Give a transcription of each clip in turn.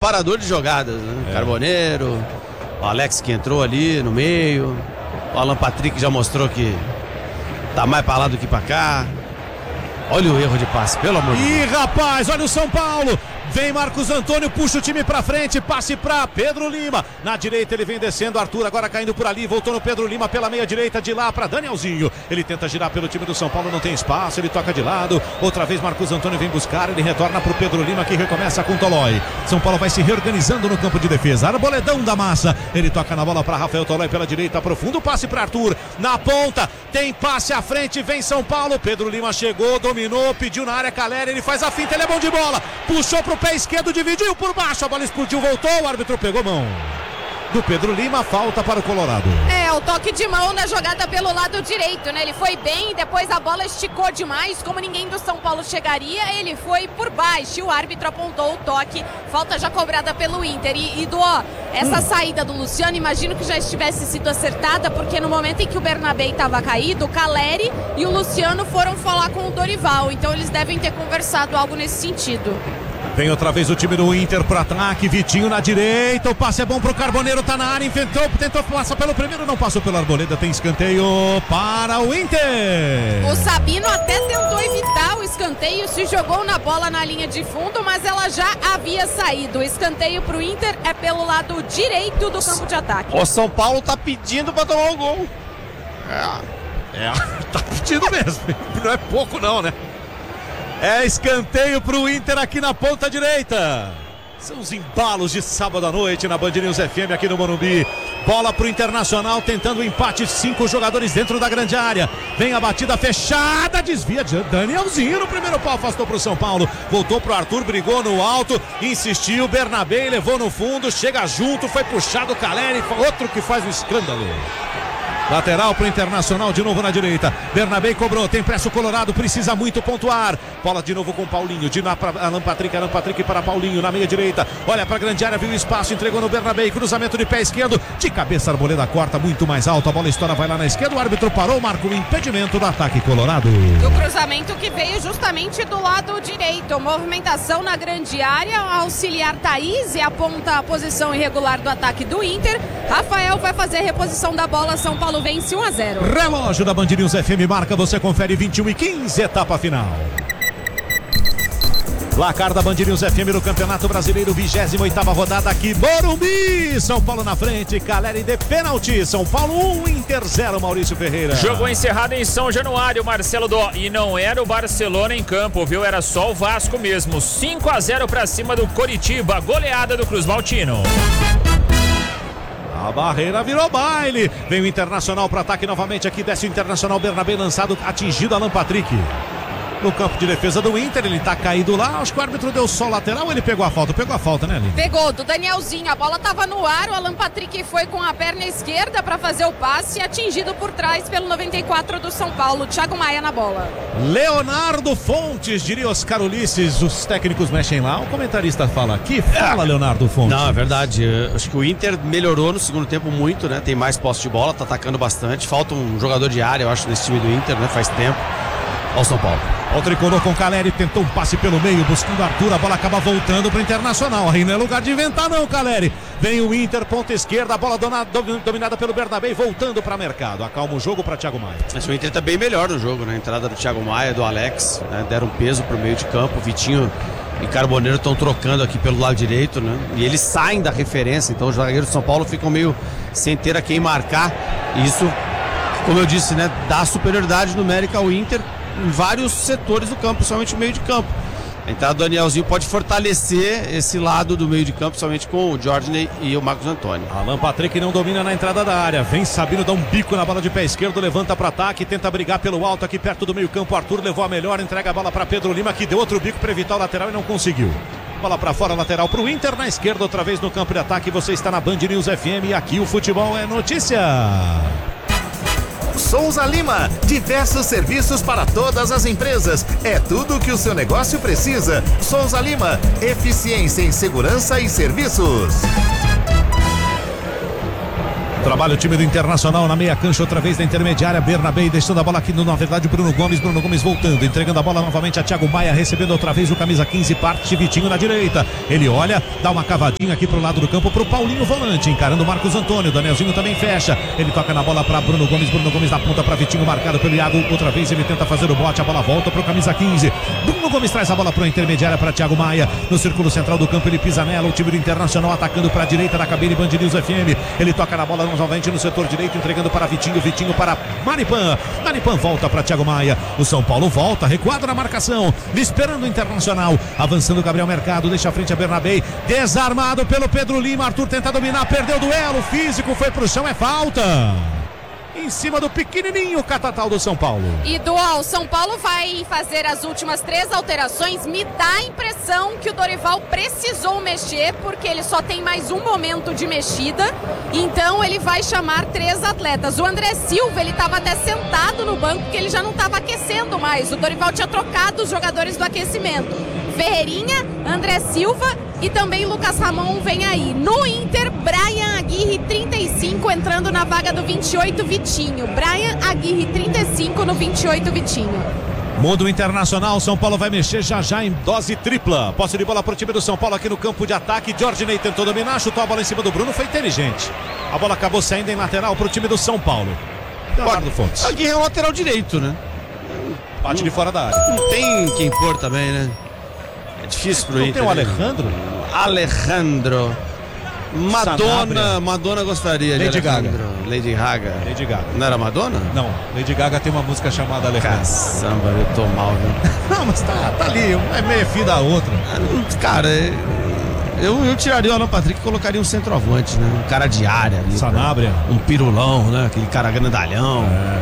preparador de jogadas, né? Carboneiro, o Alex que entrou ali no meio, o Alan Patrick já mostrou que tá mais pra lá do que pra cá. Olha o erro de passe, pelo amor de Deus. Ih, rapaz, olha o São Paulo. Vem Marcos Antônio, puxa o time pra frente, passe pra Pedro Lima. Na direita ele vem descendo, Arthur agora caindo por ali, voltou no Pedro Lima pela meia direita, de lá pra Danielzinho. Ele tenta girar pelo time do São Paulo, não tem espaço, ele toca de lado. Outra vez Marcos Antônio vem buscar, ele retorna pro Pedro Lima que recomeça com Tolói. São Paulo vai se reorganizando no campo de defesa. Arboledão da massa, ele toca na bola pra Rafael Tolói pela direita, profundo passe pra Arthur. Na ponta, tem passe à frente, vem São Paulo. Pedro Lima chegou, dominou, pediu na área, Caleri, ele faz a finta, ele é bom de bola. Puxou pro pé esquerdo, dividiu por baixo, a bola explodiu, voltou, o árbitro pegou mão do Pedro Lima, falta para o Colorado. O toque de mão na jogada pelo lado direito, né? Ele foi bem, depois a bola esticou demais, como ninguém do São Paulo chegaria, ele foi por baixo e o árbitro apontou o toque, falta já cobrada pelo Inter. E essa saída do Luciano, imagino que já estivesse sido acertada, porque no momento em que o Bernabé estava caído, o Caleri e o Luciano foram falar com o Dorival, então eles devem ter conversado algo nesse sentido. Vem outra vez o time do Inter pro ataque, Vitinho na direita, o passe é bom pro Carboneiro, tá na área, tentou passar pelo primeiro, não passou pelo Arboleda, tem escanteio para o Inter. O Sabino até tentou evitar o escanteio, se jogou na bola na linha de fundo, mas ela já havia saído. O escanteio pro Inter é pelo lado direito do campo de ataque. O São Paulo tá pedindo pra tomar o gol. Tá pedindo mesmo, não é pouco não, né? É escanteio pro Inter aqui na ponta direita. São os embalos de sábado à noite na Band News FM aqui no Morumbi. Bola pro Internacional tentando o empate, 5 jogadores dentro da grande área. Vem a batida fechada, desvia de Danielzinho no primeiro pau, afastou pro São Paulo. Voltou pro Arthur, brigou no alto, insistiu, Bernabé levou no fundo, chega junto, foi puxado o Caleri, outro que faz um escândalo. Lateral pro Internacional, de novo na direita. Bernabé cobrou, tem pressa o Colorado, precisa muito pontuar. Bola de novo com Paulinho, de lá para Alan Patrick para Paulinho na meia direita. Olha pra grande área, viu o espaço, entregou no Bernabé, cruzamento de pé esquerdo, de cabeça Arboleda corta muito mais alto, a bola estoura, vai lá na esquerda, o árbitro parou, marca o impedimento do ataque colorado. O cruzamento que veio justamente do lado direito, movimentação na grande área, auxiliar Thaís e aponta a posição irregular do ataque do Inter. Rafael vai fazer a reposição da bola, São Paulo vence 1-0. Relógio da Band News FM marca, você confere 21:15, etapa final. Placar da Band News FM no Campeonato Brasileiro, 28ª rodada aqui, Morumbi. São Paulo na frente, Caleri de pênalti. São Paulo 1, Inter 0, Maurício Ferreira. Jogo encerrado em São Januário, Marcelo Dó. E não era o Barcelona em campo, viu? Era só o Vasco mesmo. 5-0 pra cima do Coritiba, goleada do Cruz Maltino. A barreira virou baile. Vem o Internacional para ataque novamente aqui. Desce o Internacional, Bernabé lançado, atingido Alan Patrick. No campo de defesa do Inter, ele tá caído lá. Acho que o árbitro deu só lateral, ele pegou a falta, né, Aline? Pegou, do Danielzinho, a bola tava no ar, o Alan Patrick foi com a perna esquerda para fazer o passe, atingido por trás pelo 94 do São Paulo, Thiago Maia na bola. Leonardo Fontes, diria Oscar Ulisses, os técnicos mexem lá, o comentarista fala aqui, fala Leonardo Fontes. Não, é verdade, acho que o Inter melhorou no segundo tempo muito, né, tem mais posse de bola, tá atacando bastante, falta um jogador de área, eu acho, nesse time do Inter, né, faz tempo. Ao São Paulo. O tricolor com Caleri, tentou um passe pelo meio, buscando Arthur, a bola acaba voltando pro Internacional. Aí não é lugar de inventar não, Caleri. Vem o Inter, ponta esquerda, a bola dominada pelo Bernabé, voltando para mercado. Acalma o jogo para Thiago Maia. Mas o Inter tá bem melhor no jogo, né? A entrada do Thiago Maia, do Alex, né? Deram peso pro meio de campo. Vitinho e Carboneiro estão trocando aqui pelo lado direito, né? E eles saem da referência, então os zagueiros do São Paulo ficam meio sem ter a quem marcar. E isso, como eu disse, né? Dá superioridade numérica ao Inter em vários setores do campo, principalmente o meio de campo. A entrada do Danielzinho pode fortalecer esse lado do meio de campo, principalmente com o Jordan e o Marcos Antônio. Alan Patrick não domina na entrada da área. Vem Sabino, dá um bico na bola de pé esquerdo, levanta para ataque, tenta brigar pelo alto aqui perto do meio campo. Arthur levou a melhor, entrega a bola para Pedro Lima, que deu outro bico para evitar o lateral e não conseguiu. Bola para fora, lateral para o Inter, na esquerda outra vez no campo de ataque. Você está na Band News FM e aqui o futebol é notícia. Souza Lima, diversos serviços para todas as empresas. É tudo o que o seu negócio precisa. Souza Lima, eficiência em segurança e serviços. Trabalha o time do Internacional na meia cancha, outra vez na intermediária. Bernabé deixando a bola aqui, na verdade, Bruno Gomes voltando, entregando a bola novamente a Thiago Maia, recebendo outra vez o camisa 15, parte Vitinho na direita. Ele olha, dá uma cavadinha aqui pro lado do campo pro Paulinho volante, encarando o Marcos Antônio. Danielzinho também fecha. Ele toca na bola para Bruno Gomes na ponta para Vitinho, marcado pelo Iago. Outra vez ele tenta fazer o bote, a bola volta pro camisa 15. Bruno Gomes traz a bola pro intermediária para Thiago Maia. No círculo central do campo, ele pisa nela. O time do Internacional atacando para a direita da cabine Band News FM. Ele toca na bola novamente no setor direito, entregando para Vitinho para Maripan volta para Thiago Maia. O São Paulo volta, recuado na marcação, esperando o Internacional, avançando o Gabriel Mercado, deixa a frente a Bernabé, desarmado pelo Pedro Lima. Arthur tenta dominar, perdeu o duelo físico, foi pro chão, é falta em cima do pequenininho Catatal do São Paulo. E o São Paulo vai fazer as últimas 3 alterações. Me dá a impressão que o Dorival precisou mexer, porque ele só tem mais um momento de mexida, então ele vai chamar 3 atletas. O André Silva, ele estava até sentado no banco, porque ele já não estava aquecendo mais. O Dorival tinha trocado os jogadores do aquecimento. Ferreirinha, André Silva e também Lucas Ramon vem aí. No Inter, Brian Aguirre 35 entrando na vaga do 28 Vitinho. Brian Aguirre 35 no 28 Vitinho. Mundo Internacional, São Paulo vai mexer já em dose tripla. Posse de bola pro time do São Paulo aqui no campo de ataque. Jorginei tentou dominar, chutou a bola em cima do Bruno, foi inteligente. A bola acabou saindo em lateral pro time do São Paulo. Leonardo Fontes. Aguirre é um lateral direito, né? Bate de fora da área. Não tem quem pôr também, né? É difícil pro Inter. Tem o Alejandro? Alejandro. Madonna gostaria Lady de Alejandro. Lady Gaga. Não era Madonna? Não, Lady Gaga tem uma música chamada Alejandro. Caçamba, eu tô mal, viu? Não, mas tá ali, é meia fia da outra. Cara, eu tiraria o Alan Patrick e colocaria um centroavante, né? Um cara de área ali. Sanabria. Um pirulão, né? Aquele cara grandalhão.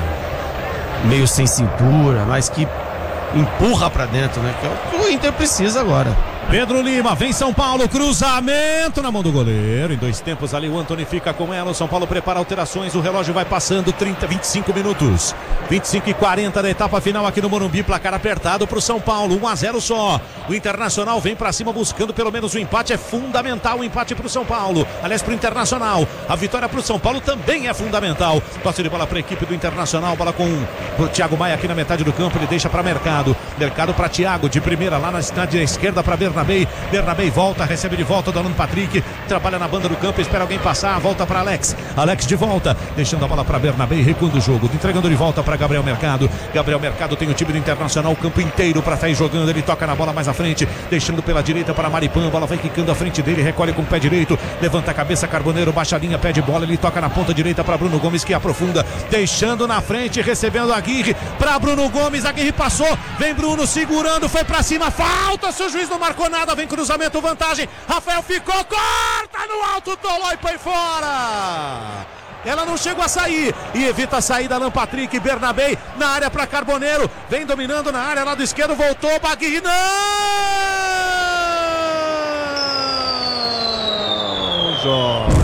Meio sem cintura, mas que empurra pra dentro, né? Que é o que o Inter precisa agora. Pedro Lima, vem São Paulo, cruzamento na mão do goleiro. Em 2 tempos ali o Antony fica com ela. O São Paulo prepara alterações, o relógio vai passando 25 minutos. 25:40 da etapa final aqui no Morumbi. Placar apertado pro São Paulo, 1-0 só. O Internacional vem pra cima buscando pelo menos o empate. É fundamental o empate pro São Paulo. Aliás, pro Internacional. A vitória pro São Paulo também é fundamental. Passe de bola pra equipe do Internacional. Bola com o Thiago Maia aqui na metade do campo. Ele deixa pra Mercado. Mercado pra Thiago, de primeira lá na esquerda pra Bernabé volta, recebe de volta do Alan Patrick, trabalha na banda do campo, espera alguém passar, volta para Alex de volta, deixando a bola para Bernabé, recuando o jogo, entregando de volta para Gabriel Mercado tem o time do Internacional, o campo inteiro para sair jogando, ele toca na bola mais à frente, deixando pela direita para Maripan, a bola vai quicando à frente dele, recolhe com o pé direito, levanta a cabeça, Carboneiro, baixa a linha, pé de bola, ele toca na ponta direita para Bruno Gomes, que aprofunda, deixando na frente, recebendo a Aguirre para Bruno Gomes, Aguirre passou, vem Bruno segurando, foi para cima, falta, se o juiz não marcou nada, vem cruzamento, vantagem, Rafael ficou, corta no alto, tolou e põe fora. Ela não chegou a sair e evita a saída. Alan Patrick, Bernabé na área para Carboneiro, vem dominando na área, lado esquerdo, voltou, Aguirre, não! Jorge.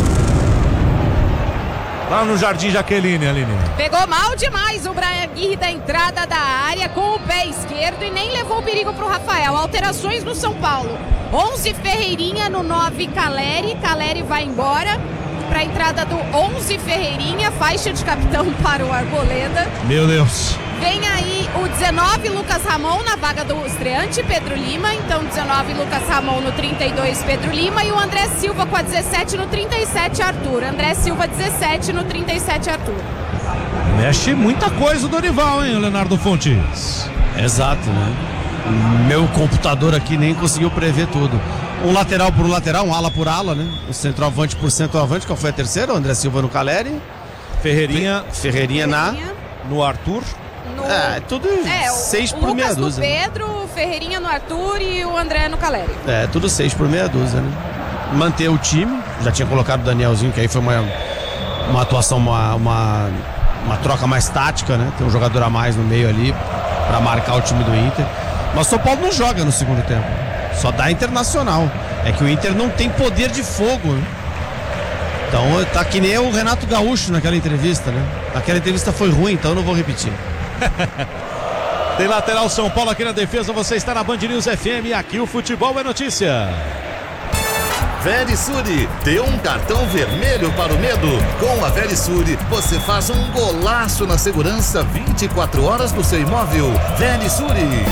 Lá no Jardim Jaqueline, Aline. Pegou mal demais o Brian Aguirre da entrada da área com o pé esquerdo e nem levou o perigo para o Rafael. Alterações no São Paulo. 11 Ferreirinha, no 9 Caleri vai embora. Para a entrada do 11 Ferreirinha, faixa de capitão para o Arboleda. Meu Deus. Vem aí o 19 Lucas Ramon na vaga do estreante Pedro Lima. Então 19 Lucas Ramon no 32 Pedro Lima. E o André Silva com a 17 no 37 Arthur. André Silva 17 no 37 Arthur. Mexe muita coisa o Dorival, hein, Leonardo Fontes? Exato, né? Meu computador aqui nem conseguiu prever tudo. Um lateral por lateral, um ala por ala, né? Um centroavante por centroavante. Qual foi a terceira? O André Silva no Caleri. Ferreirinha no Arthur. Tudo 6 por meia dúzia. O Lucas no Pedro, o Ferreirinha no Arthur e o André no Caleri. Tudo 6 por meia dúzia, né? Manter o time. Já tinha colocado o Danielzinho, que aí foi uma atuação, uma troca mais tática, né? Tem um jogador a mais no meio ali para marcar o time do Inter. Mas o São Paulo não joga no segundo tempo. Só dá Internacional. É que o Inter não tem poder de fogo, né? Então tá que nem o Renato Gaúcho naquela entrevista, né? Aquela entrevista foi ruim, então eu não vou repetir. Tem lateral São Paulo aqui na defesa. Você está na Band News FM. Aqui o futebol é notícia. Verisure, dê um cartão vermelho para o medo. Com a Verisure, você faz um golaço na segurança 24 horas do seu imóvel. Verisure.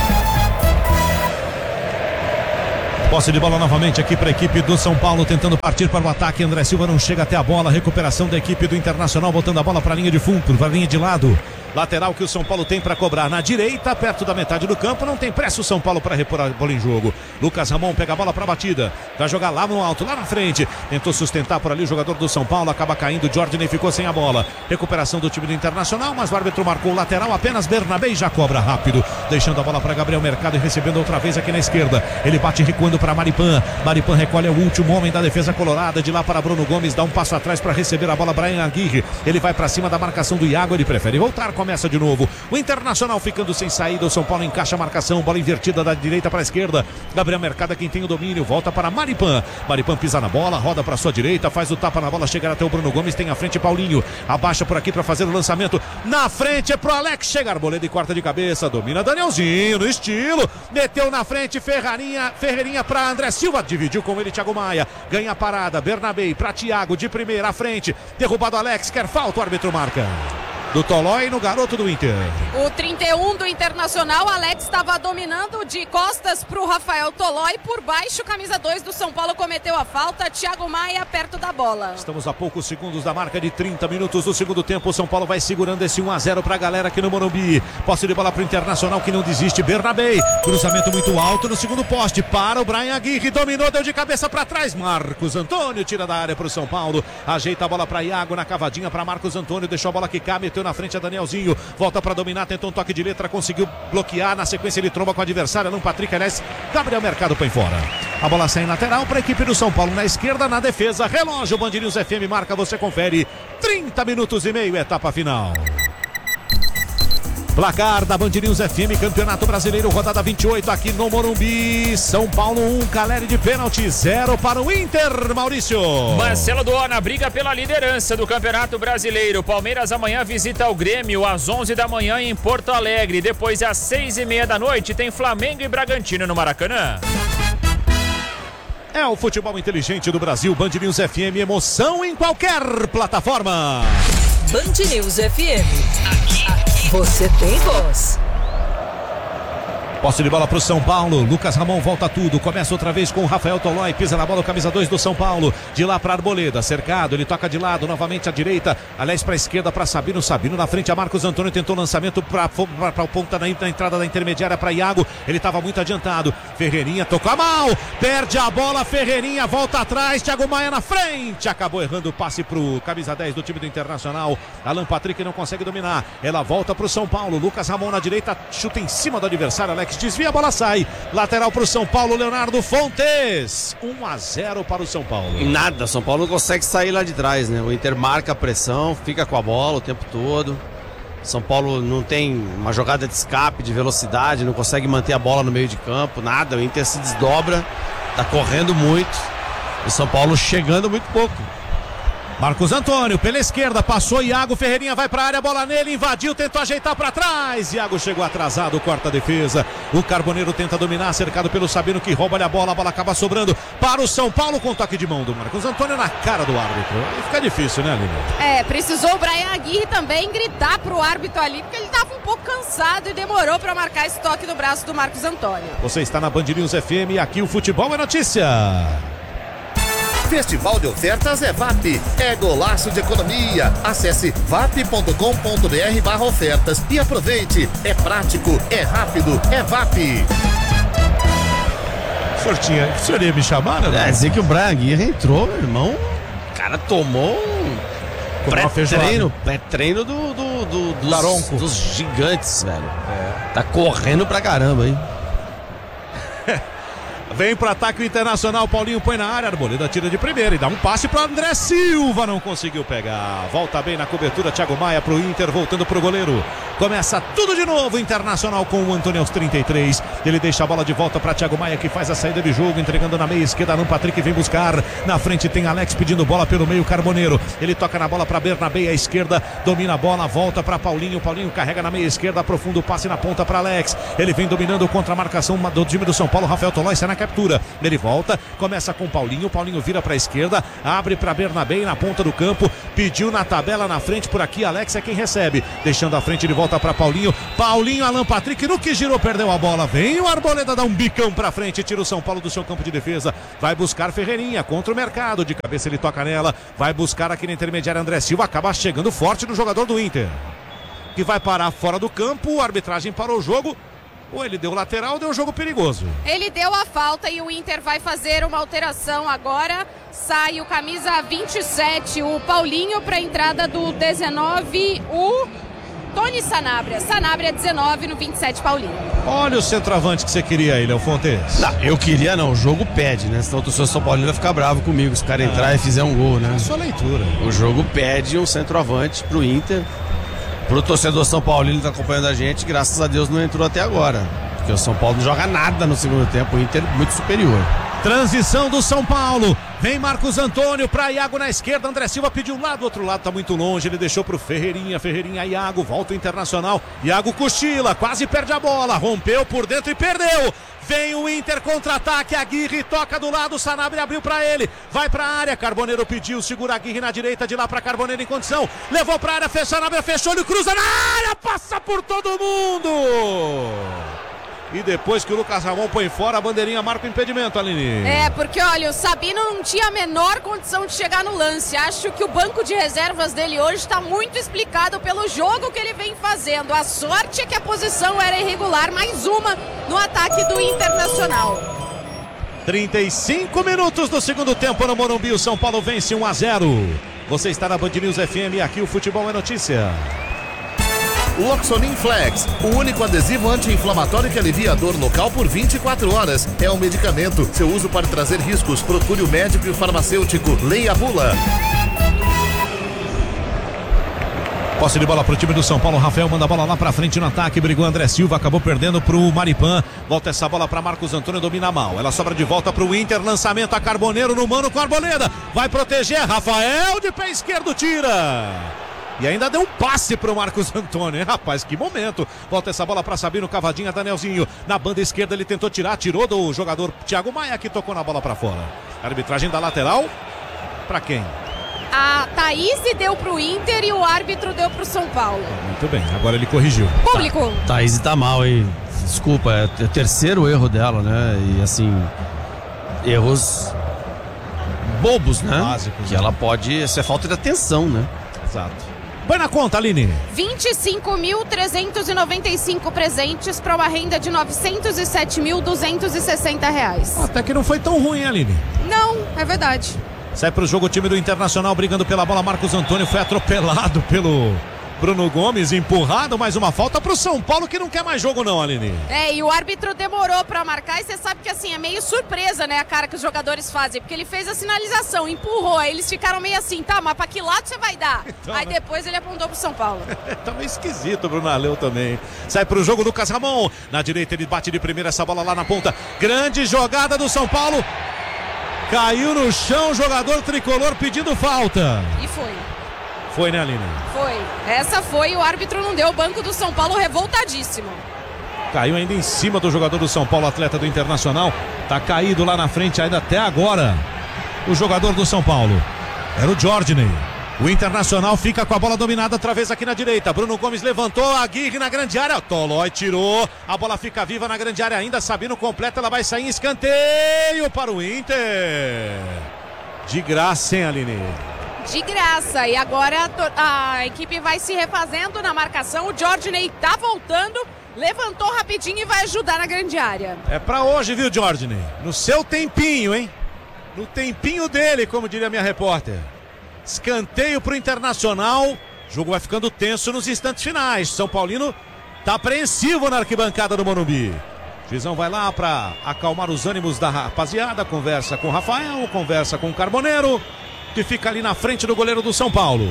Posse de bola novamente aqui para a equipe do São Paulo, tentando partir para o ataque. André Silva não chega até a bola. Recuperação da equipe do Internacional, botando a bola para a linha de fundo, para a linha de lado. Lateral que o São Paulo tem para cobrar na direita, perto da metade do campo. Não tem pressa o São Paulo para repor a bola em jogo. Lucas Ramon pega a bola para a batida, vai jogar lá no alto, lá na frente. Tentou sustentar por ali o jogador do São Paulo, acaba caindo. Jordan ficou sem a bola. Recuperação do time do Internacional, mas o árbitro marcou o lateral. Apenas Bernabé e já cobra rápido, deixando a bola para Gabriel Mercado e recebendo outra vez aqui na esquerda. Ele bate recuando para Maripan. Maripan recolhe o último homem da defesa colorada. De lá para Bruno Gomes, dá um passo atrás para receber a bola. Brian Aguirre, ele vai para cima da marcação do Iago, ele prefere voltar, começa de novo. O Internacional ficando sem saída, o São Paulo encaixa a marcação, bola invertida da direita para a esquerda. Gabriel Mercado é quem tem o domínio, volta para Maripan. Maripan pisa na bola, roda para sua direita, faz o tapa na bola, chega até o Bruno Gomes, tem à frente Paulinho, abaixa por aqui para fazer o lançamento. Na frente é pro Alex, chega Arboleda e corta de cabeça, domina Danielzinho no estilo, meteu na frente Ferreirinha para André Silva, dividiu com ele Thiago Maia, ganha a parada, Bernabé para Thiago de primeira à frente, derrubado Alex, quer falta, o árbitro marca. Do Tolói no garoto do Inter. O 31 do Internacional, Alex estava dominando de costas para o Rafael Tolói. Por baixo, camisa 2 do São Paulo cometeu a falta. Thiago Maia perto da bola. Estamos a poucos segundos da marca de 30 minutos do segundo tempo. O São Paulo vai segurando esse 1-0 para a galera aqui no Morumbi. Posse de bola para o Internacional que não desiste. Bernabé, cruzamento muito alto no segundo poste. Para o Brian Aguirre, dominou, deu de cabeça para trás. Marcos Antônio tira da área para o São Paulo. Ajeita a bola para Iago na cavadinha para Marcos Antônio. Deixou a bola quicar, meteu na frente a Danielzinho, volta para dominar, tentou um toque de letra, conseguiu bloquear, na sequência ele tromba com o adversário, Alan Patrick, aliás, Gabriel Mercado põe fora. A bola sai em lateral para a equipe do São Paulo, na esquerda, na defesa, relógio, Band News FM marca, você confere, 30 minutos e meio, etapa final. Placar da Band News FM, Campeonato Brasileiro, rodada 28 aqui no Morumbi. São Paulo 1, Caleri de pênalti, 0 para o Inter, Maurício. Marcelo Dona briga pela liderança do Campeonato Brasileiro. Palmeiras amanhã visita o Grêmio às 11 da manhã em Porto Alegre. Depois às 6:30 da noite tem Flamengo e Bragantino no Maracanã. É o futebol inteligente do Brasil, Band News FM, emoção em qualquer plataforma. Band News FM. Aqui você tem voz. Posse de bola para o São Paulo, Lucas Ramon volta tudo, começa outra vez com o Rafael Tolói, pisa na bola o camisa 2 do São Paulo, de lá para Arboleda, cercado, ele toca de lado, novamente à direita, aliás para a esquerda para Sabino na frente a Marcos Antônio, tentou lançamento para a ponta na entrada da intermediária para Iago, ele estava muito adiantado, Ferreirinha tocou a mal, perde a bola, Ferreirinha volta atrás, Thiago Maia na frente, acabou errando o passe para o camisa 10 do time do Internacional, Alan Patrick não consegue dominar, ela volta para o São Paulo, Lucas Ramon na direita, chuta em cima do adversário, Alex desvia, a bola sai, lateral para o São Paulo, Leonardo Fontes, 1-0 para o São Paulo. Nada, São Paulo não consegue sair lá de trás, né? O Inter marca a pressão, fica com a bola o tempo todo. São Paulo não tem uma jogada de escape, de velocidade, não consegue manter a bola no meio de campo, nada. O Inter se desdobra, tá correndo muito. E São Paulo chegando muito pouco. Marcos Antônio, pela esquerda, passou Iago, Ferreirinha vai para a área, bola nele, invadiu, tentou ajeitar para trás, Iago chegou atrasado, corta a defesa, o Carboneiro tenta dominar, cercado pelo Sabino que rouba a bola acaba sobrando para o São Paulo com toque de mão do Marcos Antônio na cara do árbitro, aí fica difícil, né, Aline? Precisou o Brian Aguirre também gritar pro árbitro ali, porque ele estava um pouco cansado e demorou para marcar esse toque no braço do Marcos Antônio. Você está na Band News FM e aqui o futebol é notícia. Festival de ofertas é VAP, é golaço de economia. Acesse vap.com.br/ofertas e aproveite. É prático, é rápido, é VAP. O senhor ia me chamar, né? É, dizer que o Brian Aguirre entrou, meu irmão. O cara tomou um pré-treino dos gigantes, velho. Tá correndo pra caramba, hein? Vem pro ataque o Internacional, Paulinho põe na área, Arboleda tira de primeira e dá um passe para André Silva, não conseguiu pegar, volta bem na cobertura, Thiago Maia pro Inter, voltando pro goleiro, começa tudo de novo, Internacional com o Antônio aos 33, ele deixa a bola de volta para Thiago Maia que faz a saída de jogo, entregando na meia esquerda, Alan Patrick vem buscar, na frente tem Alex pedindo bola pelo meio, Carboneiro, ele toca na bola para Bernabé à esquerda, domina a bola, volta para Paulinho carrega na meia esquerda, aprofunda o passe na ponta para Alex, ele vem dominando contra a marcação do time do São Paulo, Rafael Tolói, será que captura. Ele volta, começa com o Paulinho vira pra esquerda, abre pra Bernabé na ponta do campo, pediu na tabela na frente por aqui, Alex é quem recebe, deixando a frente de volta pra Paulinho, Alan Patrick, no que girou, perdeu a bola, vem o Arboleda, dá um bicão pra frente, tira o São Paulo do seu campo de defesa, vai buscar Ferreirinha contra o mercado, de cabeça ele toca nela, vai buscar aqui na intermediária André Silva, acaba chegando forte no jogador do Inter, que vai parar fora do campo, a arbitragem parou o jogo. Ou ele deu lateral ou deu jogo perigoso? Ele deu a falta e o Inter vai fazer uma alteração agora. Sai o camisa 27, o Paulinho, para a entrada do 19, o Tony Sanabria. Sanabria 19 no 27, Paulinho. Olha o centroavante que você queria aí, Léo Fontes. Não, eu queria não, o jogo pede, né? Senão o torcedor São Paulino vai ficar bravo comigo se o cara entrar e fizer um gol, né? É sua leitura. O jogo pede um centroavante pro Inter. Pro torcedor São Paulino que tá acompanhando a gente, graças a Deus não entrou até agora. Porque o São Paulo não joga nada no segundo tempo, o Inter muito superior. Transição do São Paulo. Vem Marcos Antônio para Iago na esquerda. André Silva pediu um lado, outro lado tá muito longe. Ele deixou pro Ferreirinha. Iago, volta o Internacional. Iago cochila, quase perde a bola. Rompeu por dentro e perdeu. Vem o Inter contra-ataque. Aguirre toca do lado. Sanabria abriu para ele. Vai pra área. Carboneiro pediu, segura Aguirre na direita. De lá para Carboneiro em condição. Levou pra área. Sanabria fechou. Ele cruza na área. Passa por todo mundo. E depois que o Lucas Ramon põe fora, a bandeirinha marca o impedimento, Aline. É, porque olha, o Sabino não tinha a menor condição de chegar no lance. Acho que o banco de reservas dele hoje está muito explicado pelo jogo que ele vem fazendo. A sorte é que a posição era irregular, mais uma no ataque do Internacional. 35 minutos do segundo tempo no Morumbi, o São Paulo vence 1-0. Você está na Band News FM, aqui o futebol é notícia. Loxonin Flex, o único adesivo anti-inflamatório que alivia a dor local por 24 horas. É um medicamento. Seu uso pode trazer riscos. Procure o médico e o farmacêutico. Leia a bula. Posse de bola pro time do São Paulo. Rafael manda a bola lá pra frente no ataque. Brigou André Silva, acabou perdendo pro Maripan. Volta essa bola pra Marcos Antônio, domina mal. Ela sobra de volta pro Inter. Lançamento a Carboneiro no mano com a Arboleda. Vai proteger. Rafael de pé esquerdo tira. E ainda deu um passe pro Marcos Antônio, hein, rapaz? Que momento. Volta essa bola pra Sabino, cavadinha, Danielzinho. Na banda esquerda ele tentou tirar, tirou do jogador Thiago Maia, que tocou na bola pra fora. Arbitragem da lateral. Pra quem? A Thaís deu pro Inter e o árbitro deu pro São Paulo. Muito bem, agora ele corrigiu. Público. Thaís tá mal, hein? Desculpa, é o terceiro erro dela, né? E assim, erros bobos, né? Básicos, que né? ela pode, isso é falta de atenção, né? Exato. Põe na conta, Aline. 25.395 presentes para uma renda de R$ 907.260. Até que não foi tão ruim, Aline. Não, é verdade. Sai pro jogo o time do Internacional, brigando pela bola. Marcos Antônio foi atropelado pelo Bruno Gomes, empurrado, mais uma falta pro São Paulo, que não quer mais jogo não, Aline. É, e o árbitro demorou pra marcar, e você sabe que assim, é meio surpresa, né, a cara que os jogadores fazem, porque ele fez a sinalização, empurrou, aí eles ficaram meio assim, tá, mas pra que lado você vai dar? Então, aí né? Depois ele apontou pro São Paulo. Tá meio esquisito o Bruno Aleu também. Sai pro jogo Lucas Ramon, na direita ele bate de primeira essa bola lá na ponta. Grande jogada do São Paulo. Caiu no chão, jogador tricolor pedindo falta. E foi. Foi, né, Aline? Foi. Essa foi, o árbitro não deu, o banco do São Paulo revoltadíssimo. Caiu ainda em cima do jogador do São Paulo, atleta do Internacional. Tá caído lá na frente ainda até agora. O jogador do São Paulo era o Jordney. O Internacional fica com a bola dominada outra vez aqui na direita. Bruno Gomes levantou, Aguirre na grande área. Tolói tirou, a bola fica viva na grande área ainda. Sabino completa, ela vai sair em escanteio para o Inter. De graça, hein, Aline? De graça, e agora a equipe vai se refazendo na marcação. O Jordney tá voltando, levantou rapidinho e vai ajudar na grande área. É pra hoje, viu, Jordney? No seu tempinho, hein? No tempinho dele, como diria minha repórter. Escanteio pro Internacional. O jogo vai ficando tenso nos instantes finais. São Paulino tá apreensivo na arquibancada do Morumbi. Juizão vai lá pra acalmar os ânimos da rapaziada. Conversa com o Rafael, conversa com o Carboneiro, que fica ali na frente do goleiro do São Paulo.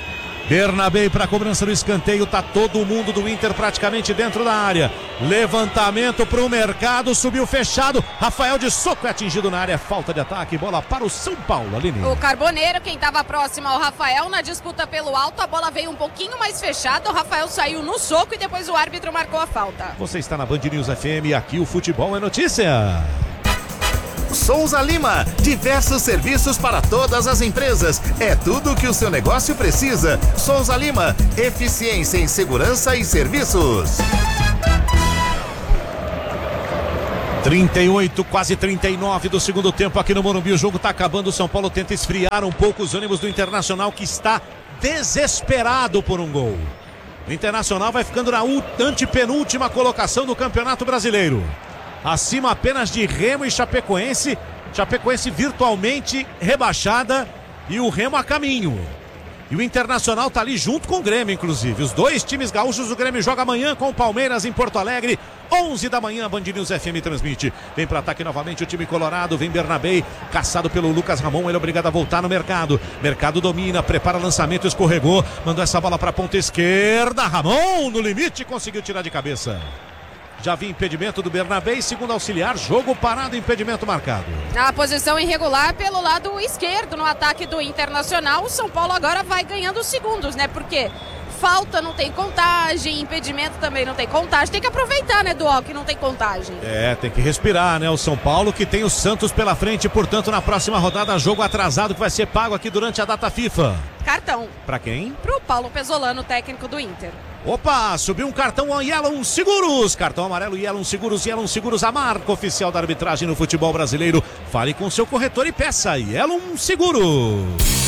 Bernabé para a cobrança do escanteio, tá todo mundo do Inter praticamente dentro da área. Levantamento para o mercado, subiu fechado. Rafael de soco é atingido na área, falta de ataque, bola para o São Paulo, Aline. O Carboneiro, quem estava próximo ao Rafael na disputa pelo alto, a bola veio um pouquinho mais fechada, o Rafael saiu no soco e depois o árbitro marcou a falta. Você está na Band News FM, aqui o futebol é notícia. Souza Lima, diversos serviços para todas as empresas. É tudo o que o seu negócio precisa. Souza Lima, eficiência em segurança e serviços. 38, quase 39 do segundo tempo aqui no Morumbi. O jogo está acabando. O São Paulo tenta esfriar um pouco os ânimos do Internacional, que está desesperado por um gol. O Internacional vai ficando na antepenúltima colocação do Campeonato Brasileiro. Acima apenas de Remo e Chapecoense. Chapecoense virtualmente rebaixada e o Remo a caminho. E o Internacional está ali junto com o Grêmio, inclusive. Os dois times gaúchos. O Grêmio joga amanhã com o Palmeiras em Porto Alegre. 11 da manhã, Band News FM transmite. Vem para ataque novamente o time colorado. Vem Bernabé, caçado pelo Lucas Ramon. Ele é obrigado a voltar no Mercado. Mercado domina, prepara lançamento, escorregou. Mandou essa bola para a ponta esquerda. Ramon no limite, conseguiu tirar de cabeça. Já vi impedimento do Bernabé e segundo auxiliar, jogo parado, impedimento marcado. A posição irregular pelo lado esquerdo no ataque do Internacional. O São Paulo agora vai ganhando segundos, né? Porque falta não tem contagem, impedimento também não tem contagem. Tem que aproveitar, né, Dual, que não tem contagem. Tem que respirar, né? O São Paulo que tem o Santos pela frente, portanto, na próxima rodada, jogo atrasado que vai ser pago aqui durante a data FIFA. Cartão. Pra quem? Pro Paulo Pesolano, técnico do Inter. Opa, subiu um cartão Yellow Seguros. Cartão amarelo Yellow Seguros, a marca oficial da arbitragem no futebol brasileiro. Fale com seu corretor e peça Yellow Seguros.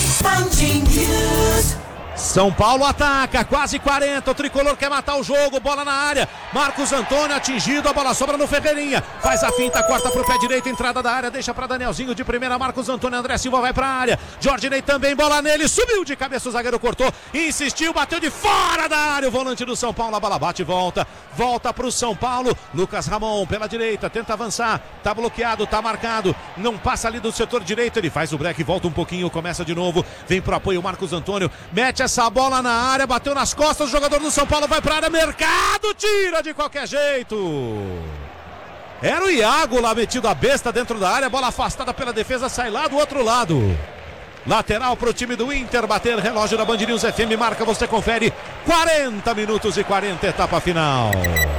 São Paulo ataca, quase 40, o tricolor quer matar o jogo, bola na área, Marcos Antônio atingido, a bola sobra no Ferreirinha, faz a finta, corta pro pé direito, entrada da área, deixa pra Danielzinho de primeira, Marcos Antônio, André Silva vai pra área, Jorge Ney também, bola nele, subiu de cabeça, o zagueiro cortou, insistiu, bateu de fora da área, o volante do São Paulo, a bola bate e volta pro São Paulo, Lucas Ramon pela direita, tenta avançar, tá bloqueado, tá marcado, não passa ali do setor direito, ele faz o break, volta um pouquinho, começa de novo, vem pro apoio Marcos Antônio, mete essa bola na área, bateu nas costas, o jogador do São Paulo vai pra área, Mercado, tira de qualquer jeito. Era o Iago lá metido a besta dentro da área, bola afastada pela defesa, sai lá do outro lado. Lateral pro time do Inter, bater relógio da Band News FM, marca, você confere, 40 minutos e 40, etapa final.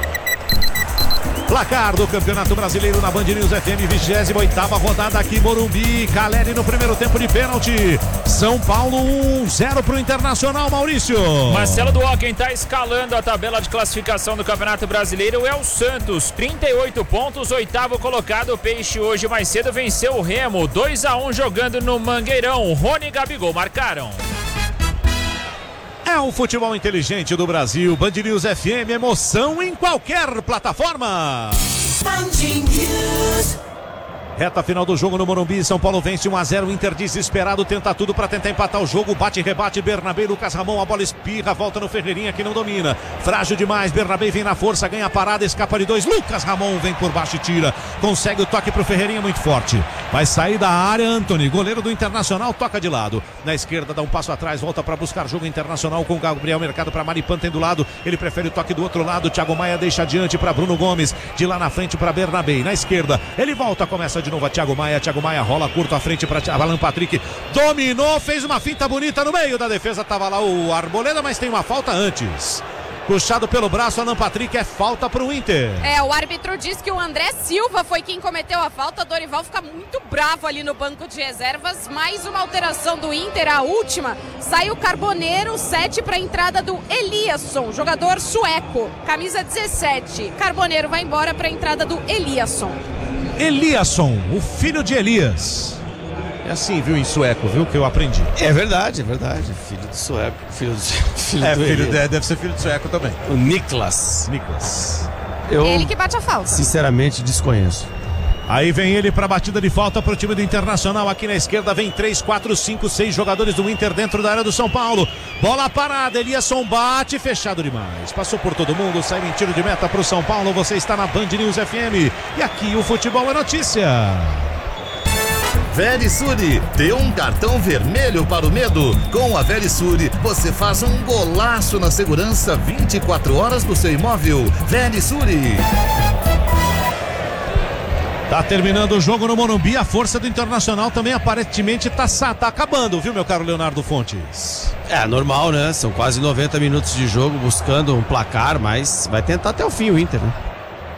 Placar do Campeonato Brasileiro na Band News FM, 28ª rodada aqui em Morumbi. Caleri no primeiro tempo de pênalti. São Paulo 1-0 pro Internacional, Maurício. Marcelo Duó, quem tá escalando a tabela de classificação do Campeonato Brasileiro é o Santos, 38 pontos, 8º colocado. O Peixe hoje mais cedo venceu o Remo, 2-1 jogando no Mangueirão. Rony e Gabigol marcaram. É o futebol inteligente do Brasil. Band News FM, emoção em qualquer plataforma. Band News. Reta final do jogo no Morumbi, São Paulo vence 1-0, Inter desesperado, tenta tudo para tentar empatar o jogo, bate, rebate, Bernabé, Lucas Ramon, a bola espirra, volta no Ferreirinha que não domina, frágil demais, Bernabé vem na força, ganha a parada, escapa de 2, Lucas Ramon vem por baixo e tira, consegue o toque pro Ferreirinha muito forte, vai sair da área, Antony, goleiro do Internacional, toca de lado, na esquerda dá um passo atrás, volta para buscar jogo Internacional com Gabriel Mercado para Maripan, tem do lado, ele prefere o toque do outro lado, Thiago Maia deixa adiante para Bruno Gomes, de lá na frente para Bernabé, na esquerda, ele volta, começa de novo a Thiago Maia rola curto à frente para Alan Patrick, dominou, fez uma finta bonita no meio da defesa, tava lá o Arboleda, mas tem uma falta antes. Puxado pelo braço, Alan Patrick, é falta pro Inter. O árbitro diz que o André Silva foi quem cometeu a falta. Dorival fica muito bravo ali no banco de reservas. Mais uma alteração do Inter, a última. Sai o Carboneiro, 7 para a entrada do Eliasson, jogador sueco, camisa 17. Carboneiro vai embora para a entrada do Eliasson. Eliasson, o filho de Elias. É assim, viu, em sueco, viu, que eu aprendi. É verdade. Filho do sueco. Deve ser filho de sueco também. O Niklas. Ele que bate a falta. Sinceramente, desconheço. Aí vem ele para a batida de falta para o time do Internacional. Aqui na esquerda vem 3, 4, 5, 6 jogadores do Inter dentro da área do São Paulo. Bola parada, Eliasson bate, fechado demais. Passou por todo mundo, sai em tiro de meta para o São Paulo. Você está na Band News FM e aqui o futebol é notícia. Verisure, dê um cartão vermelho para o medo. Com a Verisure, você faz um golaço na segurança 24 horas do seu imóvel. Verisure. Tá terminando o jogo no Morumbi, a força do Internacional também aparentemente tá acabando, viu, meu caro Leonardo Fontes? É normal, né? São quase 90 minutos de jogo buscando um placar, mas vai tentar até o fim o Inter, né?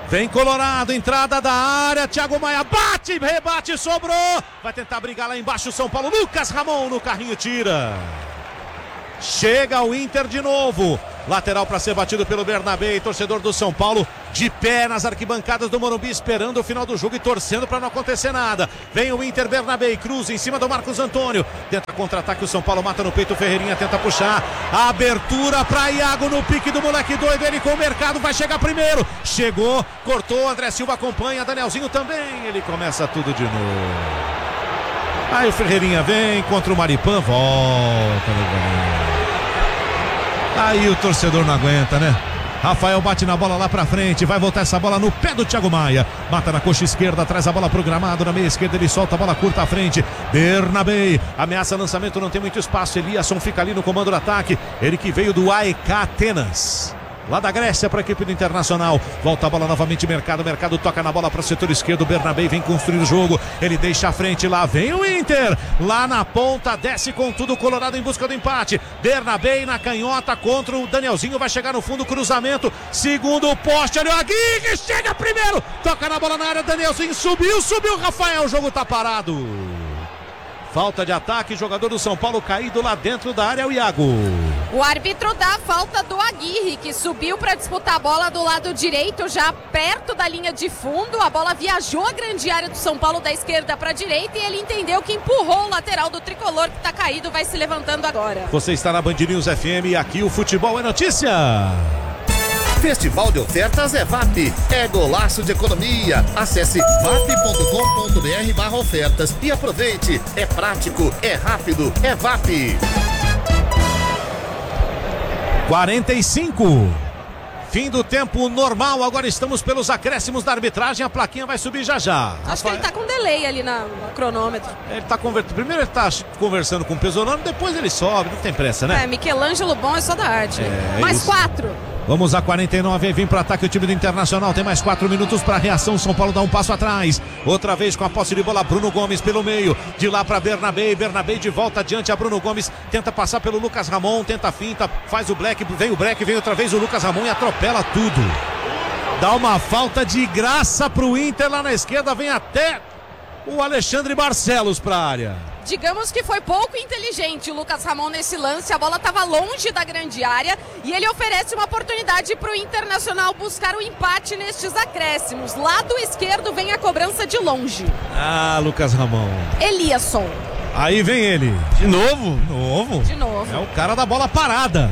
Vem Colorado, entrada da área, Thiago Maia bate, rebate, sobrou. Vai tentar brigar lá embaixo o São Paulo. Lucas Ramon no carrinho tira. Chega o Inter de novo. Lateral para ser batido pelo Bernabé, torcedor do São Paulo de pé nas arquibancadas do Morumbi, esperando o final do jogo e torcendo para não acontecer nada. Vem o Inter, Bernabé, cruza em cima do Marcos Antônio, tenta contra-ataque, o São Paulo mata no peito, o Ferreirinha tenta puxar, a abertura para Iago no pique do moleque doido, ele com o Mercado vai chegar primeiro, chegou, cortou, André Silva acompanha, Danielzinho também, ele começa tudo de novo. Aí o Ferreirinha vem contra o Maripan, volta no goleiro. Aí o torcedor não aguenta, né? Rafael bate na bola lá pra frente, vai voltar essa bola no pé do Thiago Maia, mata na coxa esquerda, traz a bola pro gramado, na meia esquerda ele solta a bola curta à frente, Bernabé, ameaça lançamento, não tem muito espaço, Eliasson fica ali no comando do ataque, ele que veio do AEK Atenas, lá da Grécia para a equipe do Internacional, volta a bola novamente, Mercado toca na bola para o setor esquerdo, Bernabé vem construir o jogo, ele deixa a frente, lá vem o Inter, lá na ponta, desce com tudo o Colorado em busca do empate, Bernabé na canhota contra o Danielzinho, vai chegar no fundo, cruzamento, segundo poste, olha o Aguirre, chega primeiro, toca na bola na área, Danielzinho subiu, Rafael, o jogo tá parado. Falta de ataque, jogador do São Paulo caído lá dentro da área, o Iago. O árbitro dá a falta do Aguirre, que subiu para disputar a bola do lado direito, já perto da linha de fundo. A bola viajou a grande área do São Paulo da esquerda para a direita e ele entendeu que empurrou o lateral do tricolor que está caído, vai se levantando agora. Você está na Band News FM e aqui o futebol é notícia. Festival de ofertas é VAP, é golaço de economia. Acesse vap.com.br/ofertas e aproveite. É prático, é rápido, é VAP. 45. Fim do tempo normal, agora estamos pelos acréscimos da arbitragem, a plaquinha vai subir já. Acho que ele tá com delay ali no cronômetro. Ele tá primeiro ele tá conversando com o Pesolano, depois ele sobe, não tem pressa, né? Michelangelo bom é só da arte. Mais isso. 4. Vamos a 49, vem para o ataque o time do Internacional, tem mais 4 minutos para a reação, São Paulo dá um passo atrás, outra vez com a posse de bola, Bruno Gomes pelo meio, de lá para Bernabé de volta adiante a Bruno Gomes, tenta passar pelo Lucas Ramon, tenta a finta, faz o Black, vem outra vez o Lucas Ramon e atropela tudo, dá uma falta de graça pro Inter lá na esquerda, vem até o Alexandre Barcelos para a área. Digamos que foi pouco inteligente o Lucas Ramon nesse lance, a bola estava longe da grande área e ele oferece uma oportunidade para o Internacional buscar o empate nestes acréscimos. Lado esquerdo vem a cobrança de longe. Ah, Lucas Ramon. Eliasson. Aí vem ele. De novo? De novo. É o cara da bola parada.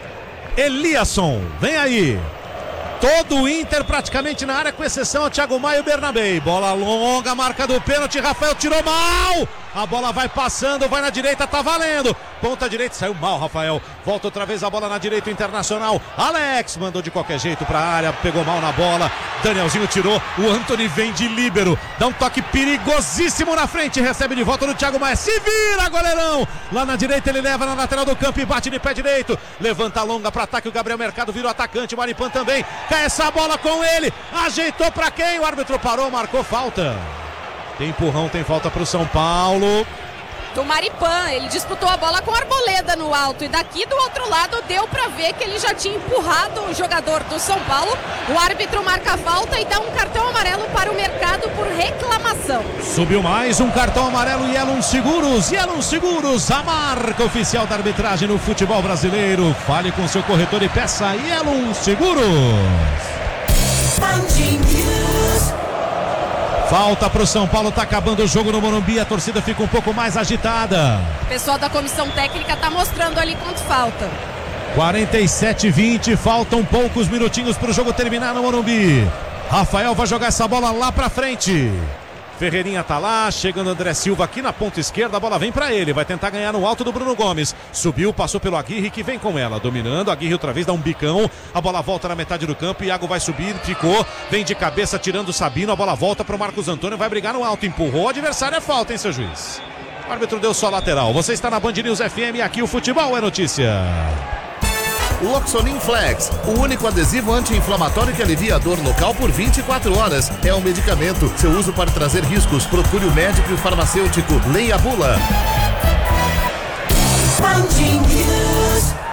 Eliasson, vem aí. Todo o Inter praticamente na área, com exceção ao Thiago Maia e o Bernabé. Bola longa, marca do pênalti, Rafael tirou mal. A bola vai passando, vai na direita, tá valendo. Ponta direita, saiu mal, Rafael. Volta outra vez a bola na direita, o Internacional. Alex mandou de qualquer jeito pra área, pegou mal na bola. Danielzinho tirou, o Antony vem de líbero. Dá um toque perigosíssimo na frente, recebe de volta no Thiago Maia. Se vira, goleirão. Lá na direita ele leva na lateral do campo e bate de pé direito. Levanta longa pra ataque, o Gabriel Mercado virou atacante, o Maripan também. Cai essa bola com ele, ajeitou pra quem? O árbitro parou, marcou falta. Tem empurrão, tem falta pro São Paulo. Do Maripan, ele disputou a bola com a Arboleda no alto e daqui do outro lado deu pra ver que ele já tinha empurrado o jogador do São Paulo. O árbitro marca a falta e dá um cartão amarelo para o Mercado por reclamação. Subiu mais um cartão amarelo, Yellow Seguros, a marca oficial da arbitragem no futebol brasileiro. Fale com seu corretor e peça Yellow Seguros. Falta pro São Paulo, tá acabando o jogo no Morumbi, a torcida fica um pouco mais agitada. O pessoal da comissão técnica tá mostrando ali quanto falta. 47-20, faltam poucos minutinhos pro jogo terminar no Morumbi. Rafael vai jogar essa bola lá pra frente. Ferreirinha tá lá, chegando André Silva aqui na ponta esquerda, a bola vem pra ele, vai tentar ganhar no alto do Bruno Gomes, subiu, passou pelo Aguirre que vem com ela, dominando, Aguirre outra vez dá um bicão, a bola volta na metade do campo, Iago vai subir, ficou, vem de cabeça tirando o Sabino, a bola volta pro Marcos Antônio, vai brigar no alto, empurrou, o adversário é falta, hein, seu juiz? O árbitro deu só lateral, você está na Band News FM e aqui o futebol é notícia. Loxonin Flex, o único adesivo anti-inflamatório que alivia a dor local por 24 horas. É um medicamento. Seu uso pode trazer riscos. Procure o médico e o farmacêutico. Leia a bula.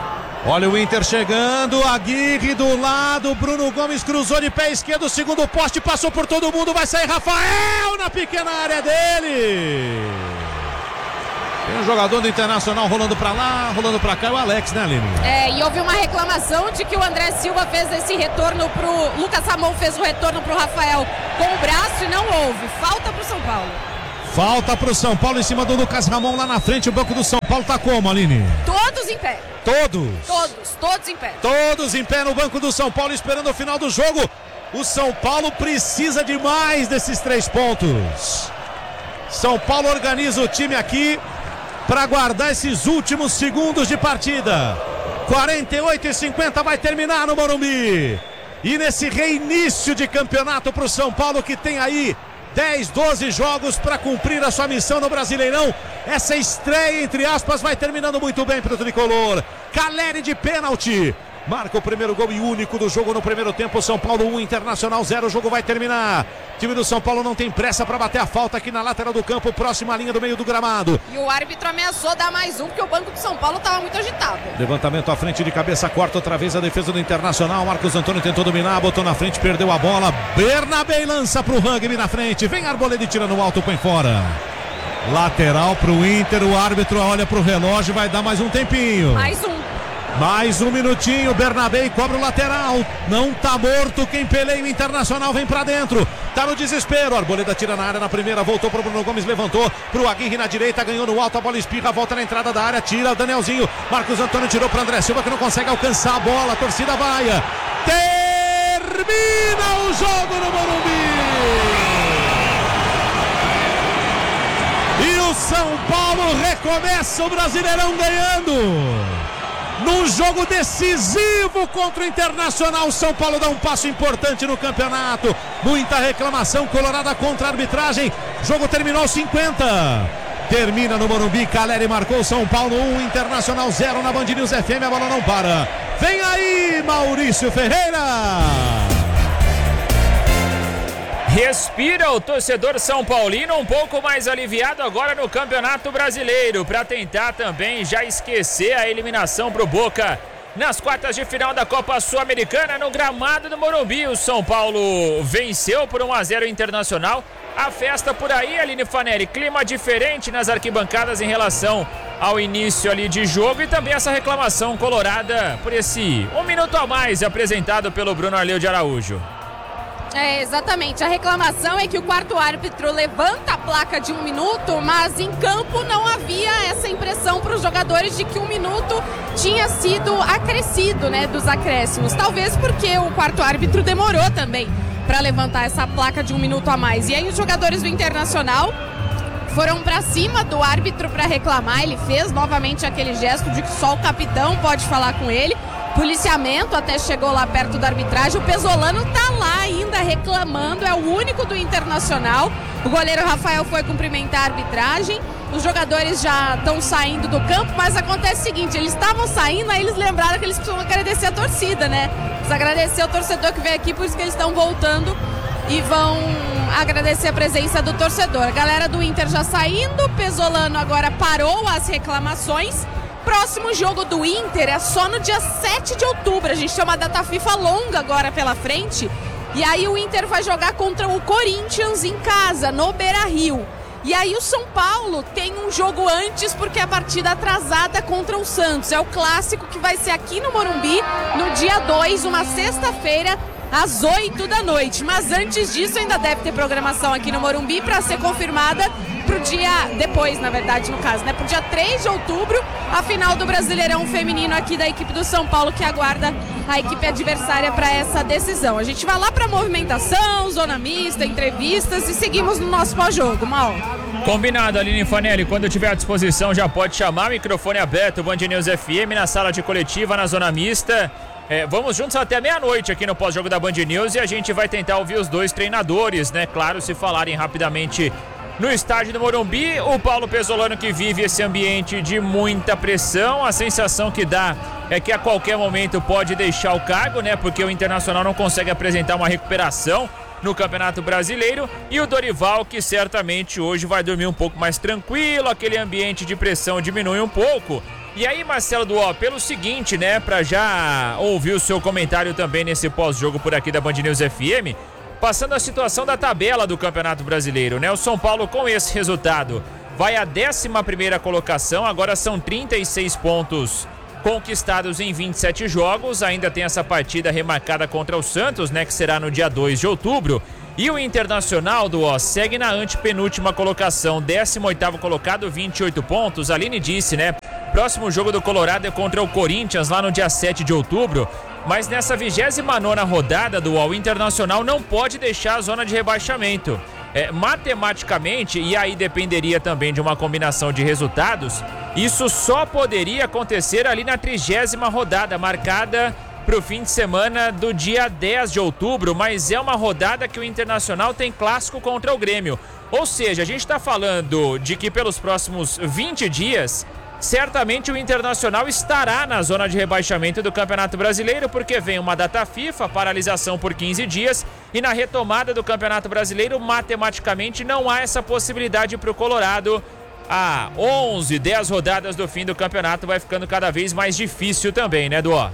Olha o Inter chegando, Aguirre do lado, Bruno Gomes cruzou de pé esquerdo, segundo poste, passou por todo mundo, vai sair Rafael na pequena área dele. Tem um jogador do Internacional rolando pra lá, rolando pra cá, o Alex, né, Aline? E houve uma reclamação de que o André Silva fez esse retorno pro... Lucas Ramon fez o retorno pro Rafael com o braço e não houve. Falta pro São Paulo. Falta pro São Paulo em cima do Lucas Ramon lá na frente. O banco do São Paulo tá como, Aline? Todos em pé. Todos em pé. Todos em pé no banco do São Paulo esperando o final do jogo. O São Paulo precisa de mais desses 3 pontos. São Paulo organiza o time aqui para guardar esses últimos segundos de partida. 48:50 vai terminar no Morumbi. E nesse reinício de campeonato para o São Paulo, que tem aí 10, 12 jogos para cumprir a sua missão no Brasileirão. Essa estreia, entre aspas, vai terminando muito bem para o tricolor. Caleri de pênalti marca o primeiro gol e único do jogo no primeiro tempo. São Paulo 1, Internacional 0. O jogo vai terminar. O time do São Paulo não tem pressa para bater a falta aqui na lateral do campo, próxima linha do meio do gramado. E o árbitro ameaçou dar mais um, porque o banco do São Paulo estava muito agitado. Levantamento à frente de cabeça, corta outra vez a defesa do Internacional. Marcos Antônio tentou dominar, botou na frente, perdeu a bola. Bernabé lança pro rugby na frente. Vem Arboleda e tira no alto, põe fora. Lateral pro Inter, o árbitro olha pro relógio, vai dar mais um tempinho. Mais um minutinho, Bernabé cobra o lateral. Não tá morto quem peleia, o Internacional vem pra dentro. Tá no desespero, Arboleda tira na área na primeira, voltou pro Bruno Gomes, levantou pro Aguirre na direita, ganhou no alto, a bola espirra, volta na entrada da área, tira o Danielzinho. Marcos Antônio tirou pro André Silva que não consegue alcançar a bola, a torcida vaia. Termina o jogo no Morumbi. E o São Paulo recomeça o Brasileirão ganhando. Num jogo decisivo contra o Internacional, o São Paulo dá um passo importante no campeonato. Muita reclamação colorada contra a arbitragem. O jogo terminou 50. Termina no Morumbi, Caleri marcou, São Paulo 1, Internacional 0 na Band News FM, a bola não para. Vem aí, Maurício Ferreira. Respira o torcedor são paulino um pouco mais aliviado agora no Campeonato Brasileiro, para tentar também já esquecer a eliminação pro Boca nas quartas de final da Copa Sul-Americana no gramado do Morumbi. O São Paulo venceu por 1-0 Internacional. A festa por aí, Aline Fanelli, clima diferente nas arquibancadas em relação ao início ali de jogo, e também essa reclamação colorada por esse 1 minuto a mais apresentado pelo Bruno Arleu de Araújo. Exatamente, a reclamação é que o quarto árbitro levanta a placa de 1 minuto, mas em campo não havia essa impressão para os jogadores de que 1 minuto tinha sido acrescido, né, dos acréscimos. Talvez porque o quarto árbitro demorou também para levantar essa placa de 1 minuto a mais. E aí os jogadores do Internacional foram para cima do árbitro para reclamar. Ele fez novamente aquele gesto de que só o capitão pode falar com ele. Policiamento até chegou lá perto da arbitragem. O Pesolano tá lá ainda reclamando, é o único do Internacional. O goleiro Rafael foi cumprimentar a arbitragem. Os jogadores já estão saindo do campo, mas acontece o seguinte, eles estavam saindo, aí eles lembraram que eles precisam agradecer a torcida, né? Precisa agradecer o torcedor que veio aqui, por isso que eles estão voltando e vão agradecer a presença do torcedor. A galera do Inter já saindo, o Pesolano agora parou as reclamações. Próximo jogo do Inter é só no dia 7 de outubro. A gente tem uma data FIFA longa agora pela frente. E aí o Inter vai jogar contra o Corinthians em casa, no Beira-Rio. E aí o São Paulo tem um jogo antes, porque é a partida atrasada contra o Santos. É o clássico que vai ser aqui no Morumbi, no dia 2, uma sexta-feira, às 8 da noite. Mas antes disso ainda deve ter programação aqui no Morumbi para ser confirmada pro dia, depois na verdade no caso, né, pro dia 3 de outubro, a final do Brasileirão Feminino aqui da equipe do São Paulo, que aguarda a equipe adversária para essa decisão. A gente vai lá para movimentação, zona mista, entrevistas e seguimos no nosso pós-jogo, Mal. Combinado, Aline Fanelli, quando eu tiver à disposição já pode chamar, microfone aberto, Band News FM, na sala de coletiva, na zona mista. Vamos juntos até meia-noite aqui no pós-jogo da Band News e a gente vai tentar ouvir os dois treinadores, né? Claro, se falarem rapidamente no estádio do Morumbi. O Paulo Pesolano, que vive esse ambiente de muita pressão, a sensação que dá é que a qualquer momento pode deixar o cargo, né? Porque o Internacional não consegue apresentar uma recuperação no Campeonato Brasileiro, e o Dorival, que certamente hoje vai dormir um pouco mais tranquilo, aquele ambiente de pressão diminui um pouco. E aí, Marcelo Duó, pelo seguinte, né, pra já ouvir o seu comentário também nesse pós-jogo por aqui da Band News FM, passando a situação da tabela do Campeonato Brasileiro, né? O São Paulo, com esse resultado, vai à 11ª colocação, agora são 36 pontos conquistados em 27 jogos, ainda tem essa partida remarcada contra o Santos, né, que será no dia 2 de outubro, e o Internacional, segue na antepenúltima colocação, 18º colocado, 28 pontos, a Aline disse, né, próximo jogo do Colorado é contra o Corinthians, lá no dia 7 de outubro, mas nessa 29ª rodada o Internacional não pode deixar a zona de rebaixamento. Matematicamente, e aí dependeria também de uma combinação de resultados, isso só poderia acontecer ali na 30ª rodada, marcada para o fim de semana do dia 10 de outubro, mas é uma rodada que o Internacional tem clássico contra o Grêmio. Ou seja, a gente está falando de que pelos próximos 20 dias, certamente o Internacional estará na zona de rebaixamento do Campeonato Brasileiro, porque vem uma data FIFA, paralisação por 15 dias, e na retomada do Campeonato Brasileiro, matematicamente, não há essa possibilidade para o Colorado. A 10 rodadas do fim do campeonato vai ficando cada vez mais difícil também, né, Duó?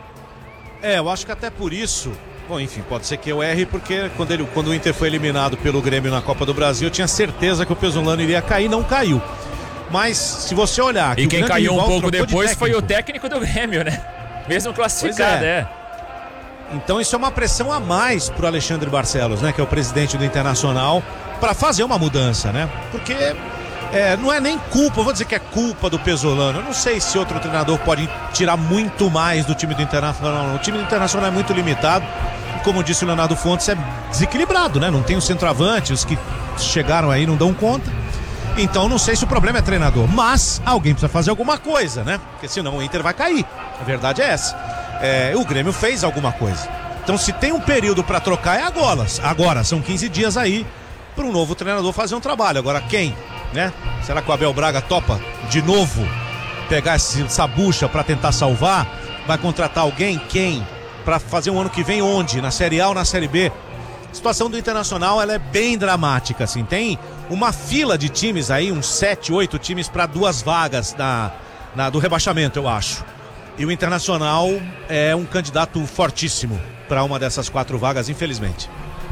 Eu acho que até por isso, bom, enfim, pode ser que eu erre, porque quando o Inter foi eliminado pelo Grêmio na Copa do Brasil, eu tinha certeza que o Pesolano iria cair, não caiu. Mas se você olhar... E quem caiu um pouco depois foi o técnico do Grêmio, né? Mesmo classificado, Então isso é uma pressão a mais pro Alexandre Barcelos, né? Que é o presidente do Internacional, para fazer uma mudança, né? Porque não é nem culpa, eu vou dizer que é culpa do Pesolano. Eu não sei se outro treinador pode tirar muito mais do time do Internacional. O time do Internacional é muito limitado. E como disse o Leonardo Fontes, é desequilibrado, né? Não tem o centroavante, os que chegaram aí não dão conta. Então não sei se o problema é treinador, mas alguém precisa fazer alguma coisa, né? Porque senão o Inter vai cair. A verdade é essa. O Grêmio fez alguma coisa. Então se tem um período para trocar é agora. São 15 dias aí para um novo treinador fazer um trabalho. Agora quem, né? Será que o Abel Braga topa de novo pegar essa bucha para tentar salvar? Vai contratar alguém? Quem? Para fazer um ano que vem onde? Na Série A ou na Série B? A situação do Internacional, ela é bem dramática, assim, tem uma fila de times aí, uns 7, 8 times para 2 vagas do rebaixamento, eu acho. E o Internacional é um candidato fortíssimo para uma dessas 4 vagas, infelizmente.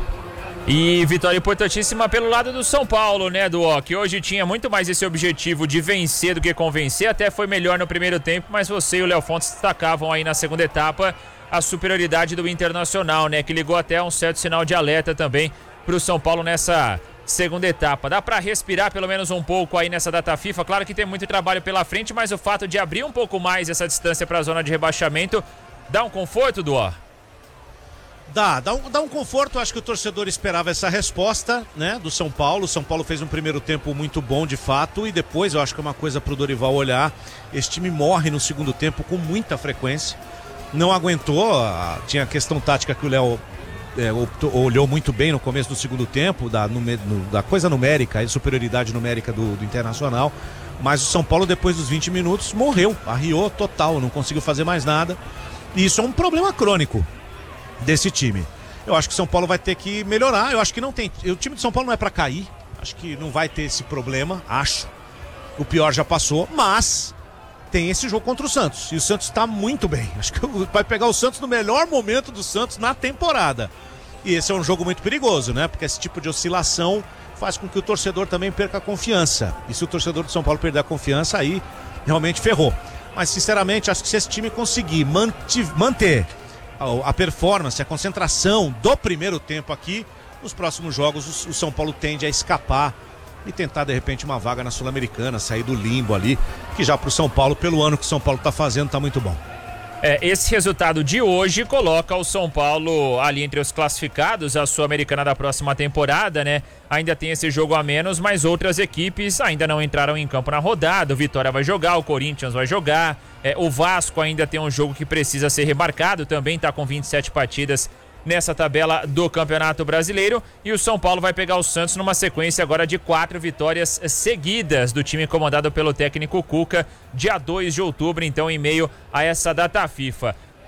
E vitória importantíssima pelo lado do São Paulo, né, Duó? Que hoje tinha muito mais esse objetivo de vencer do que convencer, até foi melhor no primeiro tempo, mas você e o Léo Fontes destacavam aí na segunda etapa a superioridade do Internacional, né? Que ligou até um certo sinal de alerta também para o São Paulo nessa segunda etapa. Dá para respirar pelo menos um pouco aí nessa data FIFA. Claro que tem muito trabalho pela frente, mas o fato de abrir um pouco mais essa distância para a zona de rebaixamento dá um conforto, Duó? Dá um conforto. Acho que o torcedor esperava essa resposta, né, do São Paulo. O São Paulo fez um primeiro tempo muito bom, de fato, e depois eu acho que é uma coisa pro Dorival olhar. Esse time morre no segundo tempo com muita frequência. Não aguentou, tinha a questão tática que o Léo olhou muito bem no começo do segundo tempo, da coisa numérica, a superioridade numérica do Internacional, mas o São Paulo depois dos 20 minutos morreu, arriou total, não conseguiu fazer mais nada, e isso é um problema crônico desse time. Eu acho que o São Paulo vai ter que melhorar, eu acho que não tem, o time de São Paulo não é pra cair, acho que não vai ter esse problema, o pior já passou, mas tem esse jogo contra o Santos, e o Santos está muito bem. Acho que vai pegar o Santos no melhor momento do Santos na temporada. E esse é um jogo muito perigoso, né? Porque esse tipo de oscilação faz com que o torcedor também perca a confiança. E se o torcedor do São Paulo perder a confiança, aí realmente ferrou. Mas sinceramente, acho que se esse time conseguir manter a performance, a concentração do primeiro tempo aqui, nos próximos jogos o São Paulo tende a escapar e tentar de repente uma vaga na Sul-Americana, sair do limbo ali, que já pro São Paulo, pelo ano que o São Paulo tá fazendo, tá muito bom. Esse resultado de hoje coloca o São Paulo ali entre os classificados, a Sul-Americana da próxima temporada, né? Ainda tem esse jogo a menos, mas outras equipes ainda não entraram em campo na rodada. O Vitória vai jogar, o Corinthians vai jogar, o Vasco ainda tem um jogo que precisa ser remarcado, também tá com 27 partidas nessa tabela do Campeonato Brasileiro, e o São Paulo vai pegar o Santos numa sequência agora de 4 vitórias seguidas do time comandado pelo técnico Cuca, dia 2 de outubro, então em meio a essa data FIFA.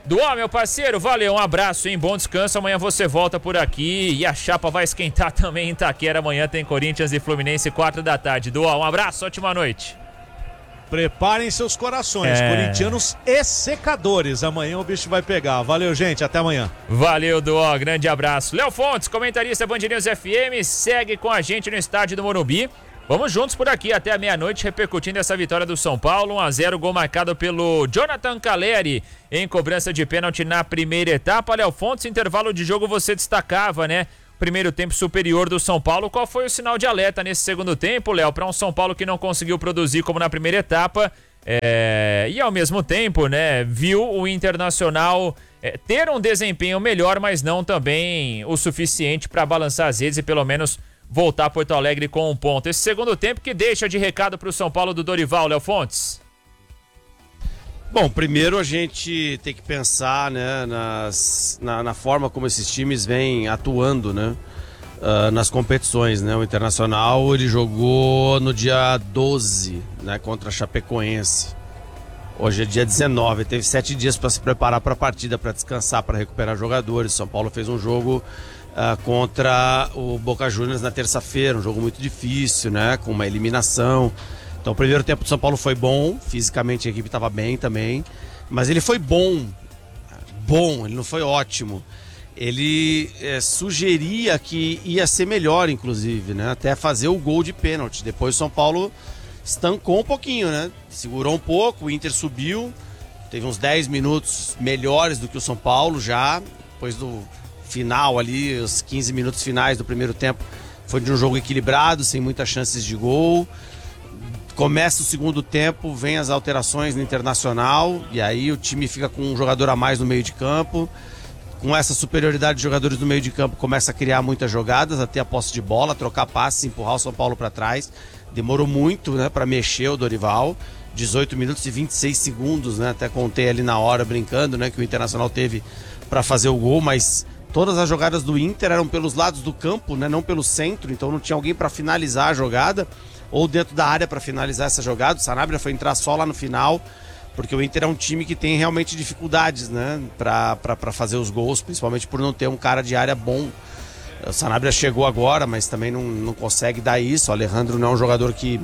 Duó, meu parceiro, valeu, um abraço, hein? Bom descanso, amanhã você volta por aqui e a chapa vai esquentar também em Itaquera. Amanhã tem Corinthians e Fluminense, 4 da tarde. Duó, um abraço, ótima noite. Preparem seus corações, corintianos e secadores. Amanhã o bicho vai pegar. Valeu, gente, até amanhã. Valeu, Duó, grande abraço. Léo Fontes, comentarista Band News FM, segue com a gente no estádio do Morumbi. Vamos juntos por aqui até a meia-noite, repercutindo essa vitória do São Paulo. 1-0, gol marcado pelo Jonathan Caleri em cobrança de pênalti na primeira etapa. Léo Fontes, intervalo de jogo você destacava, né? Primeiro tempo superior do São Paulo. Qual foi o sinal de alerta nesse segundo tempo, Léo, para um São Paulo que não conseguiu produzir como na primeira etapa? E ao mesmo tempo, né, viu o Internacional ter um desempenho melhor, mas não também o suficiente para balançar as redes e pelo menos voltar a Porto Alegre com um ponto. Esse segundo tempo que deixa de recado para o São Paulo do Dorival, Léo Fontes? Bom, primeiro a gente tem que pensar, né, na forma como esses times vêm atuando, né, nas competições, né. O Internacional, ele jogou no dia 12, né, contra a Chapecoense. Hoje é dia 19, teve 7 dias para se preparar para a partida, para descansar, para recuperar jogadores. São Paulo fez um jogo contra o Boca Juniors na terça-feira, um jogo muito difícil, né, com uma eliminação. Então o primeiro tempo do São Paulo foi bom, fisicamente a equipe estava bem também, mas ele foi bom, ele não foi ótimo. Ele sugeria que ia ser melhor, inclusive, né, até fazer o gol de pênalti. Depois o São Paulo estancou um pouquinho, né, segurou um pouco, o Inter subiu, teve uns 10 minutos melhores do que o São Paulo já, depois do final ali, os 15 minutos finais do primeiro tempo, foi de um jogo equilibrado, sem muitas chances de gol. Começa o segundo tempo, vem as alterações no Internacional, e aí o time fica com um jogador a mais no meio de campo. Com essa superioridade de jogadores no meio de campo, começa a criar muitas jogadas, até a posse de bola, trocar passes, empurrar o São Paulo para trás. Demorou muito, né, para mexer o Dorival. 18 minutos e 26 segundos, né, até contei ali na hora brincando, né, que o Internacional teve para fazer o gol, mas todas as jogadas do Inter eram pelos lados do campo, né, não pelo centro, então não tinha alguém para finalizar a jogada ou dentro da área para finalizar essa jogada. O Sanabria foi entrar só lá no final, porque o Inter é um time que tem realmente dificuldades, né, para fazer os gols, principalmente por não ter um cara de área bom. O Sanabria chegou agora, mas também não consegue dar isso. O Alejandro não é um jogador que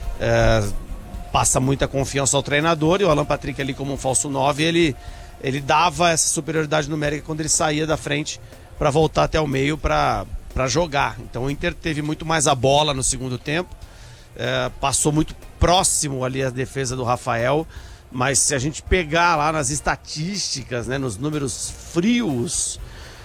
passa muita confiança ao treinador, e o Alan Patrick ali como um falso 9, ele dava essa superioridade numérica quando ele saía da frente para voltar até o meio para jogar. Então o Inter teve muito mais a bola no segundo tempo, passou muito próximo ali a defesa do Rafael, mas se a gente pegar lá nas estatísticas, né, nos números frios,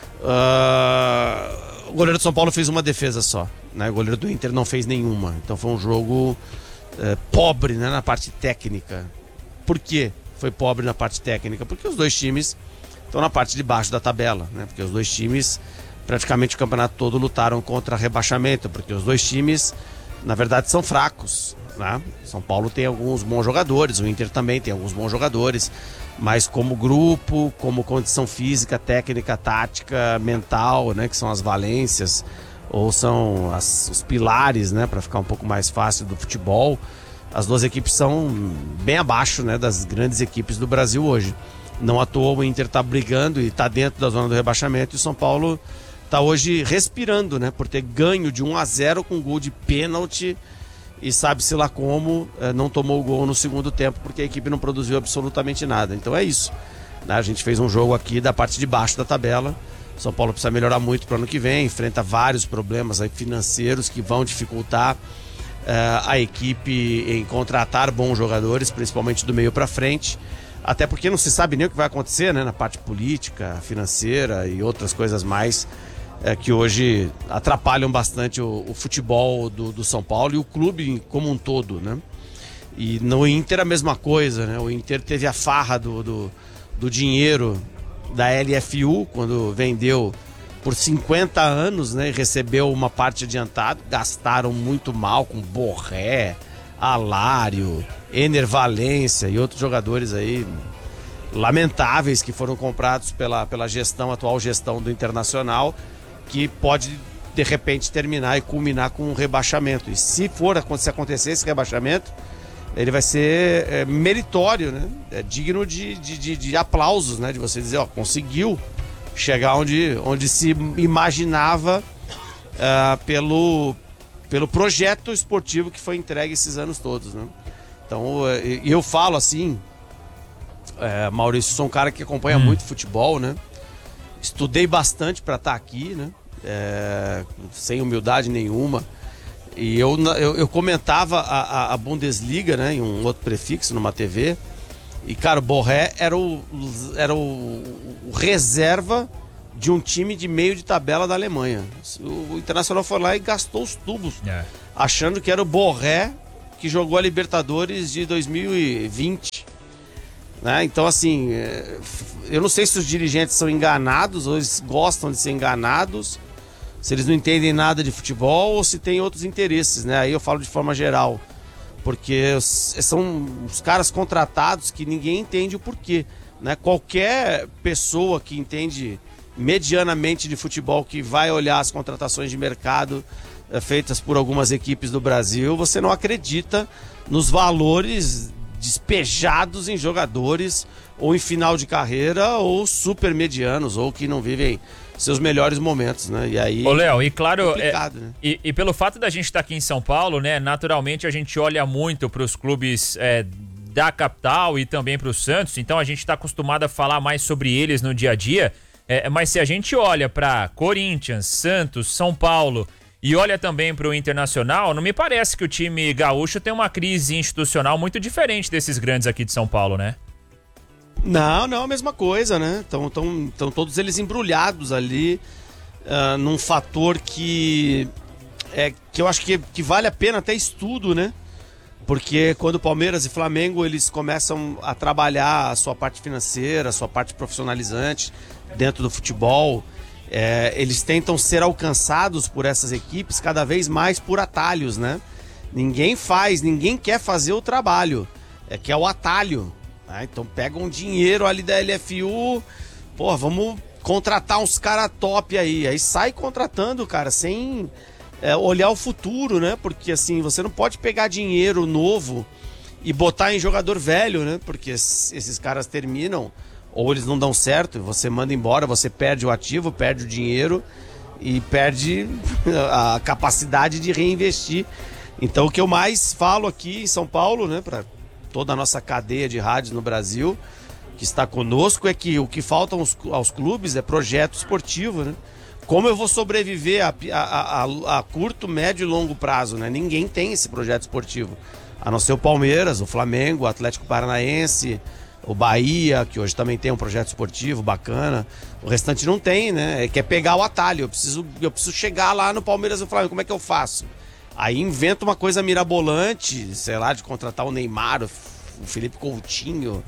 o goleiro do São Paulo fez uma defesa só, né? O goleiro do Inter não fez nenhuma. Então foi um jogo pobre, né, na parte técnica. Por quê? Foi pobre na parte técnica? Porque os dois times estão na parte de baixo da tabela, né? Porque os dois times, praticamente o campeonato todo, lutaram contra rebaixamento, porque os dois times, na verdade, são fracos, né? São Paulo tem alguns bons jogadores, o Inter também tem alguns bons jogadores, mas como grupo, como condição física, técnica, tática, mental, né, que são as valências, ou são os pilares, né, para ficar um pouco mais fácil do futebol, as duas equipes são bem abaixo, né, das grandes equipes do Brasil hoje. Não à toa o Inter está brigando e está dentro da zona do rebaixamento, e o São Paulo está hoje respirando, né, por ter ganho de 1-0 com gol de pênalti, e sabe-se lá como não tomou o gol no segundo tempo, porque a equipe não produziu absolutamente nada. Então é isso, né? A gente fez um jogo aqui da parte de baixo da tabela. São Paulo precisa melhorar muito para o ano que vem, enfrenta vários problemas aí financeiros que vão dificultar a equipe em contratar bons jogadores, principalmente do meio para frente, até porque não se sabe nem o que vai acontecer, né, na parte política, financeira e outras coisas mais, que hoje atrapalham bastante o futebol do São Paulo e o clube como um todo, né? E no Inter a mesma coisa, né? O Inter teve a farra do dinheiro da LFU quando vendeu por 50 anos, né? E recebeu uma parte adiantada. Gastaram muito mal com Borré, Alário, Ener Valencia e outros jogadores aí lamentáveis que foram comprados pela atual gestão do Internacional, que pode de repente terminar e culminar com um rebaixamento. E se acontecer esse rebaixamento, ele vai ser meritório, né? É digno de aplausos, né? De você dizer, ó, conseguiu chegar onde se imaginava pelo projeto esportivo que foi entregue esses anos todos, né? Então, eu falo assim, Maurício, sou um cara que acompanha muito futebol, né? Estudei bastante para estar aqui, né? Sem humildade nenhuma. E eu comentava a Bundesliga, né? Em um outro prefixo, numa TV. E, cara, o Borré era o reserva de um time de meio de tabela da Alemanha. O Internacional foi lá e gastou os tubos, achando que era o Borré que jogou a Libertadores de 2020. Né? Então, assim, eu não sei se os dirigentes são enganados ou eles gostam de ser enganados, se eles não entendem nada de futebol ou se tem outros interesses, né? Aí eu falo de forma geral, porque são os caras contratados que ninguém entende o porquê, né? Qualquer pessoa que entende medianamente de futebol, que vai olhar as contratações de mercado feitas por algumas equipes do Brasil, você não acredita nos valores despejados em jogadores ou em final de carreira ou super medianos ou que não vivem seus melhores momentos, né? E aí, ô Léo, e claro, né? e pelo fato da gente estar aqui em São Paulo, né, naturalmente a gente olha muito para os clubes da capital e também para o Santos, então a gente está acostumado a falar mais sobre eles no dia a dia, mas se a gente olha para Corinthians, Santos, São Paulo e olha também para o Internacional, não me parece que o time gaúcho tem uma crise institucional muito diferente desses grandes aqui de São Paulo, né? Não, a mesma coisa, né? Estão todos eles embrulhados ali num fator que eu acho que vale a pena até estudo, né? Porque quando Palmeiras e Flamengo eles começam a trabalhar a sua parte financeira, a sua parte profissionalizante dentro do futebol, eles tentam ser alcançados por essas equipes cada vez mais por atalhos, né? Ninguém quer fazer o trabalho, que é o atalho. Então pega um dinheiro ali da LFU, pô, vamos contratar uns caras top aí sai contratando, cara, sem olhar o futuro, né? Porque assim, você não pode pegar dinheiro novo e botar em jogador velho, né? Porque esses caras terminam, ou eles não dão certo, você manda embora, você perde o ativo, perde o dinheiro e perde a capacidade de reinvestir. Então o que eu mais falo aqui em São Paulo, né, para toda a nossa cadeia de rádios no Brasil que está conosco, é que o que falta aos clubes é projeto esportivo, né? Como eu vou sobreviver a curto, médio e longo prazo, né? Ninguém tem esse projeto esportivo, a não ser o Palmeiras, o Flamengo, o Atlético Paranaense, o Bahia, que hoje também tem um projeto esportivo bacana. O restante não tem, né? Quer pegar o atalho. Eu preciso chegar lá no Palmeiras e o Flamengo. Como é que eu faço? Aí inventa uma coisa mirabolante, sei lá, de contratar o Neymar, o Felipe Coutinho,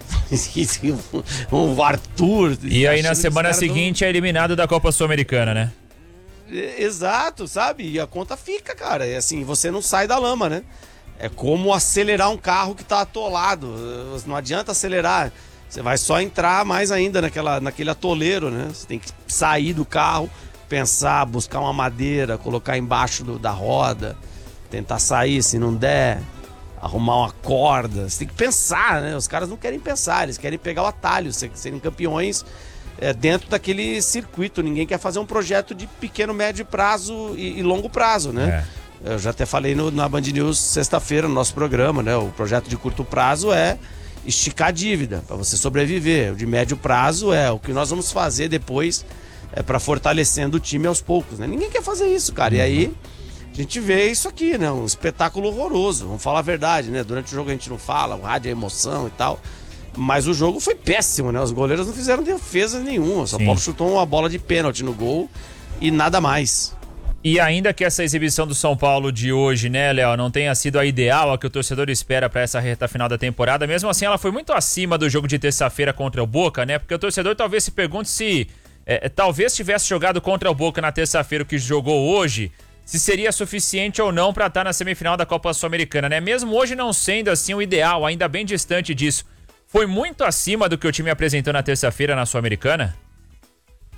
o Arthur. E aí na semana seguinte é eliminado da Copa Sul-Americana, né? Exato, sabe? E a conta fica, cara. É assim, você não sai da lama, né? É como acelerar um carro que tá atolado. Não adianta acelerar. Você vai só entrar mais ainda naquele atoleiro, né? Você tem que sair do carro, pensar, buscar uma madeira, colocar embaixo da roda, tentar sair, se não der, arrumar uma corda. Você tem que pensar, né? Os caras não querem pensar, eles querem pegar o atalho, serem campeões dentro daquele circuito. Ninguém quer fazer um projeto de pequeno, médio prazo e longo prazo, né? Eu já até falei na Band News sexta-feira no nosso programa, né? O projeto de curto prazo é esticar a dívida para você sobreviver. O de médio prazo é o que nós vamos fazer depois para fortalecendo o time aos poucos, né? Ninguém quer fazer isso, cara. E aí a gente vê isso aqui, né? Um espetáculo horroroso. Vamos falar a verdade, né? Durante o jogo a gente não fala, o rádio é emoção e tal. Mas o jogo foi péssimo, né? Os goleiros não fizeram defesa nenhuma. O São Paulo chutou uma bola de pênalti no gol e nada mais. E ainda que essa exibição do São Paulo de hoje, né, Léo, não tenha sido a ideal, a que o torcedor espera para essa reta final da temporada, mesmo assim ela foi muito acima do jogo de terça-feira contra o Boca, né? Porque o torcedor talvez se pergunte se talvez tivesse jogado contra o Boca na terça-feira o que jogou hoje, se seria suficiente ou não para estar na semifinal da Copa Sul-Americana, né? Mesmo hoje não sendo assim o ideal, ainda bem distante disso. Foi muito acima do que o time apresentou na terça-feira na Sul-Americana?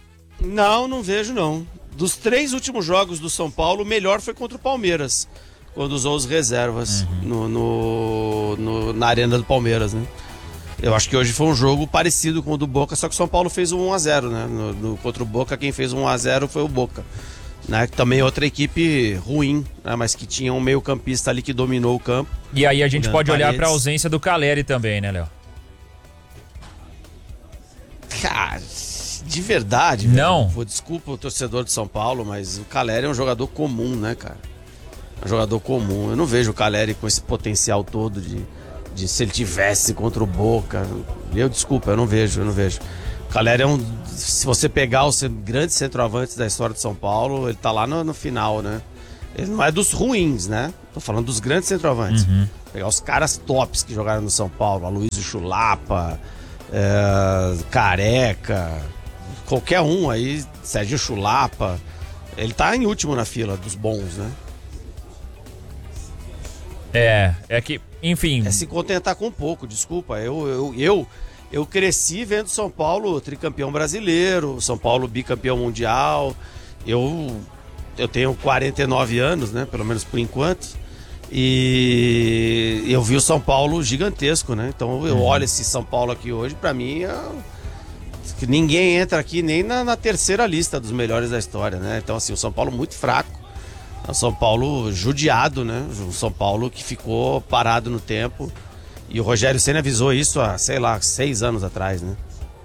Não vejo não. Dos 3 últimos jogos do São Paulo, o melhor foi contra o Palmeiras. quando usou os reservas na arena do Palmeiras, né? Eu acho que hoje foi um jogo parecido com o do Boca, só que o São Paulo fez um 1-0, né? Contra o Boca, quem fez 1-0 foi o Boca. Né? Também outra equipe ruim, né? Mas que tinha um meio campista ali que dominou o campo. E aí a gente pode olhar para a ausência do Caleri também, né, Léo? Cara, de verdade, não. Velho, desculpa o torcedor de São Paulo, mas o Caleri é um jogador comum, né, cara? É um jogador comum. Eu não vejo o Caleri com esse potencial todo de se ele tivesse contra o Boca. Eu não vejo. O Caleri se você pegar os grandes centroavantes da história de São Paulo, ele tá lá no final, né? Ele não é dos ruins, né? Tô falando dos grandes centroavantes. Pegar os caras tops que jogaram no São Paulo, Aloysio Chulapa, Careca, qualquer um aí, Sérgio Chulapa, ele tá em último na fila dos bons, né? É que, enfim... É se contentar com pouco, desculpa, eu cresci vendo São Paulo tricampeão brasileiro, São Paulo bicampeão mundial, eu tenho 49 anos, né, pelo menos por enquanto, e eu vi o São Paulo gigantesco, né? Então eu olho esse São Paulo aqui hoje, pra mim que ninguém entra aqui nem na terceira lista dos melhores da história, né? Então assim, o São Paulo muito fraco, o São Paulo judiado, né? O São Paulo que ficou parado no tempo, e o Rogério Ceni avisou isso há, 6 anos atrás, né?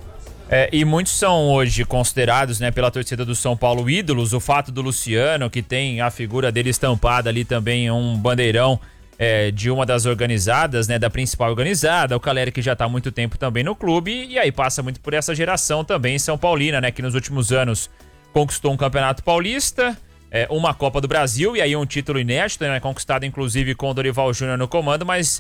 E muitos são hoje considerados, né, pela torcida do São Paulo ídolos. O fato do Luciano, que tem a figura dele estampada ali também, um bandeirão de uma das organizadas, né, da principal organizada. O Caleri, que já está há muito tempo também no clube, e aí passa muito por essa geração também São Paulina, né, que nos últimos anos conquistou um Campeonato Paulista, uma Copa do Brasil, e aí um título inédito, né, conquistado inclusive com o Dorival Júnior no comando, mas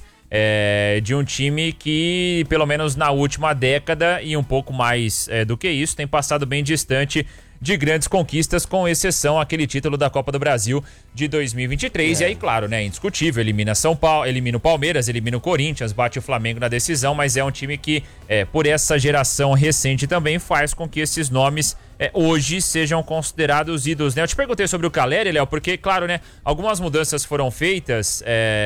de um time que, pelo menos na última década e um pouco mais do que isso, tem passado bem distante de grandes conquistas, com exceção aquele título da Copa do Brasil de 2023. E aí, claro, né, indiscutível, elimina São Paulo, elimina o Palmeiras, elimina o Corinthians, bate o Flamengo na decisão, mas é um time que, por essa geração recente também, faz com que esses nomes hoje sejam considerados ídolos, né? Eu te perguntei sobre o Caleri, Léo, porque, claro, né, algumas mudanças foram feitas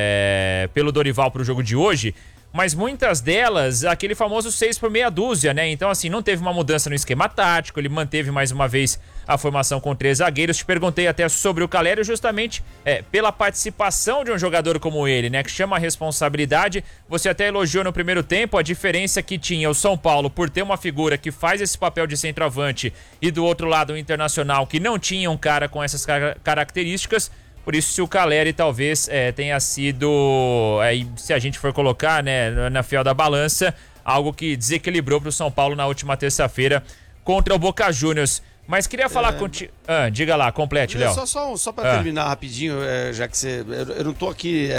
pelo Dorival para o jogo de hoje, mas muitas delas, aquele famoso 6 por meia dúzia, né? Então, assim, não teve uma mudança no esquema tático, ele manteve mais uma vez a formação com 3 zagueiros. Te perguntei até sobre o Caleri justamente pela participação de um jogador como ele, né? Que chama a responsabilidade. Você até elogiou no primeiro tempo a diferença que tinha o São Paulo por ter uma figura que faz esse papel de centroavante, e do outro lado o Internacional, que não tinha um cara com essas características. Por isso, se o Caleri talvez tenha sido, se a gente for colocar, né, na fiel da balança, algo que desequilibrou para o São Paulo na última terça-feira contra o Boca Juniors. Mas queria falar contigo. Diga lá, complete, Léo. Só para terminar rapidinho, já que eu não tô aqui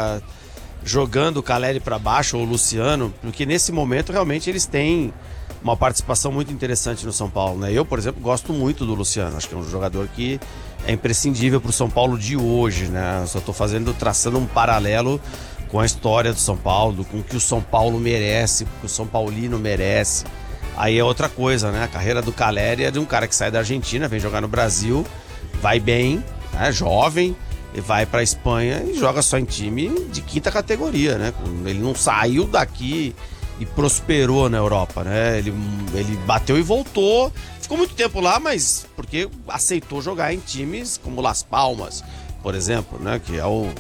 jogando o Caleri para baixo ou o Luciano, porque nesse momento realmente eles têm uma participação muito interessante no São Paulo, né? Eu, por exemplo, gosto muito do Luciano, acho que é um jogador que é imprescindível para o São Paulo de hoje, né? Só estou traçando um paralelo com a história do São Paulo, com o que o São Paulo merece, com o que o São Paulino merece. Aí é outra coisa, né? A carreira do Caleri é de um cara que sai da Argentina, vem jogar no Brasil, vai bem, né? Jovem, e vai para a Espanha e joga só em time de quinta categoria, né? Ele não saiu daqui e prosperou na Europa, né? Ele bateu e voltou, ficou muito tempo lá, mas porque aceitou jogar em times como Las Palmas, por exemplo, né? Que é o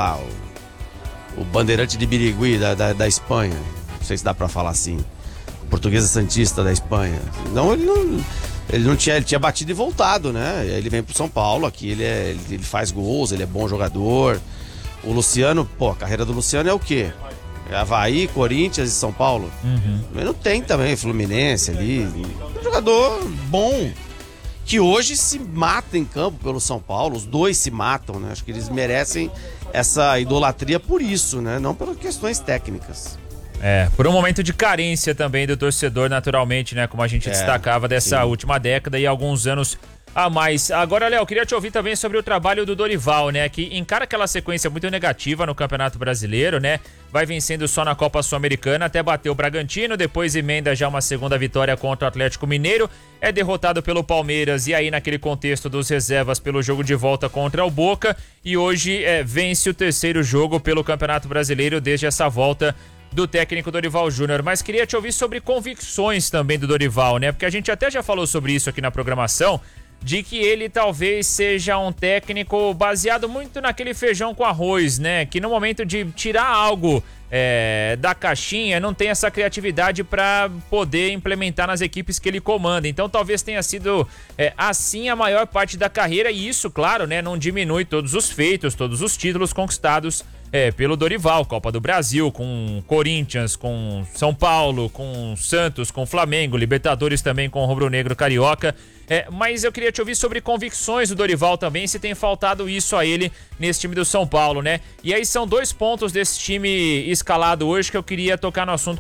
Bandeirante de Birigui da Espanha, não sei se dá pra falar assim, Portuguesa Santista da Espanha. Não, ele tinha batido e voltado, né? Ele vem pro São Paulo, aqui ele faz gols, ele é bom jogador. O Luciano, a carreira do Luciano é o quê? Avaí, Corinthians e São Paulo. Mas não tem também Fluminense ali. Um jogador bom, que hoje se mata em campo pelo São Paulo. Os dois se matam, né? Acho que eles merecem essa idolatria por isso, né? Não pelas questões técnicas. Por um momento de carência também do torcedor, naturalmente, né? Como a gente destacava dessa última década, e alguns anos a mais. Agora, Léo, queria te ouvir também sobre o trabalho do Dorival, né? Que encara aquela sequência muito negativa no Campeonato Brasileiro, né? Vai vencendo só na Copa Sul-Americana, até bater o Bragantino, depois emenda já uma segunda vitória contra o Atlético Mineiro, é derrotado pelo Palmeiras e aí naquele contexto dos reservas pelo jogo de volta contra o Boca, e hoje vence o terceiro jogo pelo Campeonato Brasileiro desde essa volta do técnico Dorival Júnior. Mas queria te ouvir sobre convicções também do Dorival, né? Porque a gente até já falou sobre isso aqui na programação, de que ele talvez seja um técnico baseado muito naquele feijão com arroz, né? Que no momento de tirar algo da caixinha, não tem essa criatividade para poder implementar nas equipes que ele comanda. Então talvez tenha sido assim a maior parte da carreira, e isso, claro, né, não diminui todos os feitos, todos os títulos conquistados pelo Dorival, Copa do Brasil, com Corinthians, com São Paulo, com Santos, com Flamengo, Libertadores também com o Rubro Negro Carioca. Mas eu queria te ouvir sobre convicções do Dorival também, se tem faltado isso a ele nesse time do São Paulo, né? E aí são 2 pontos desse time escalado hoje que eu queria tocar no assunto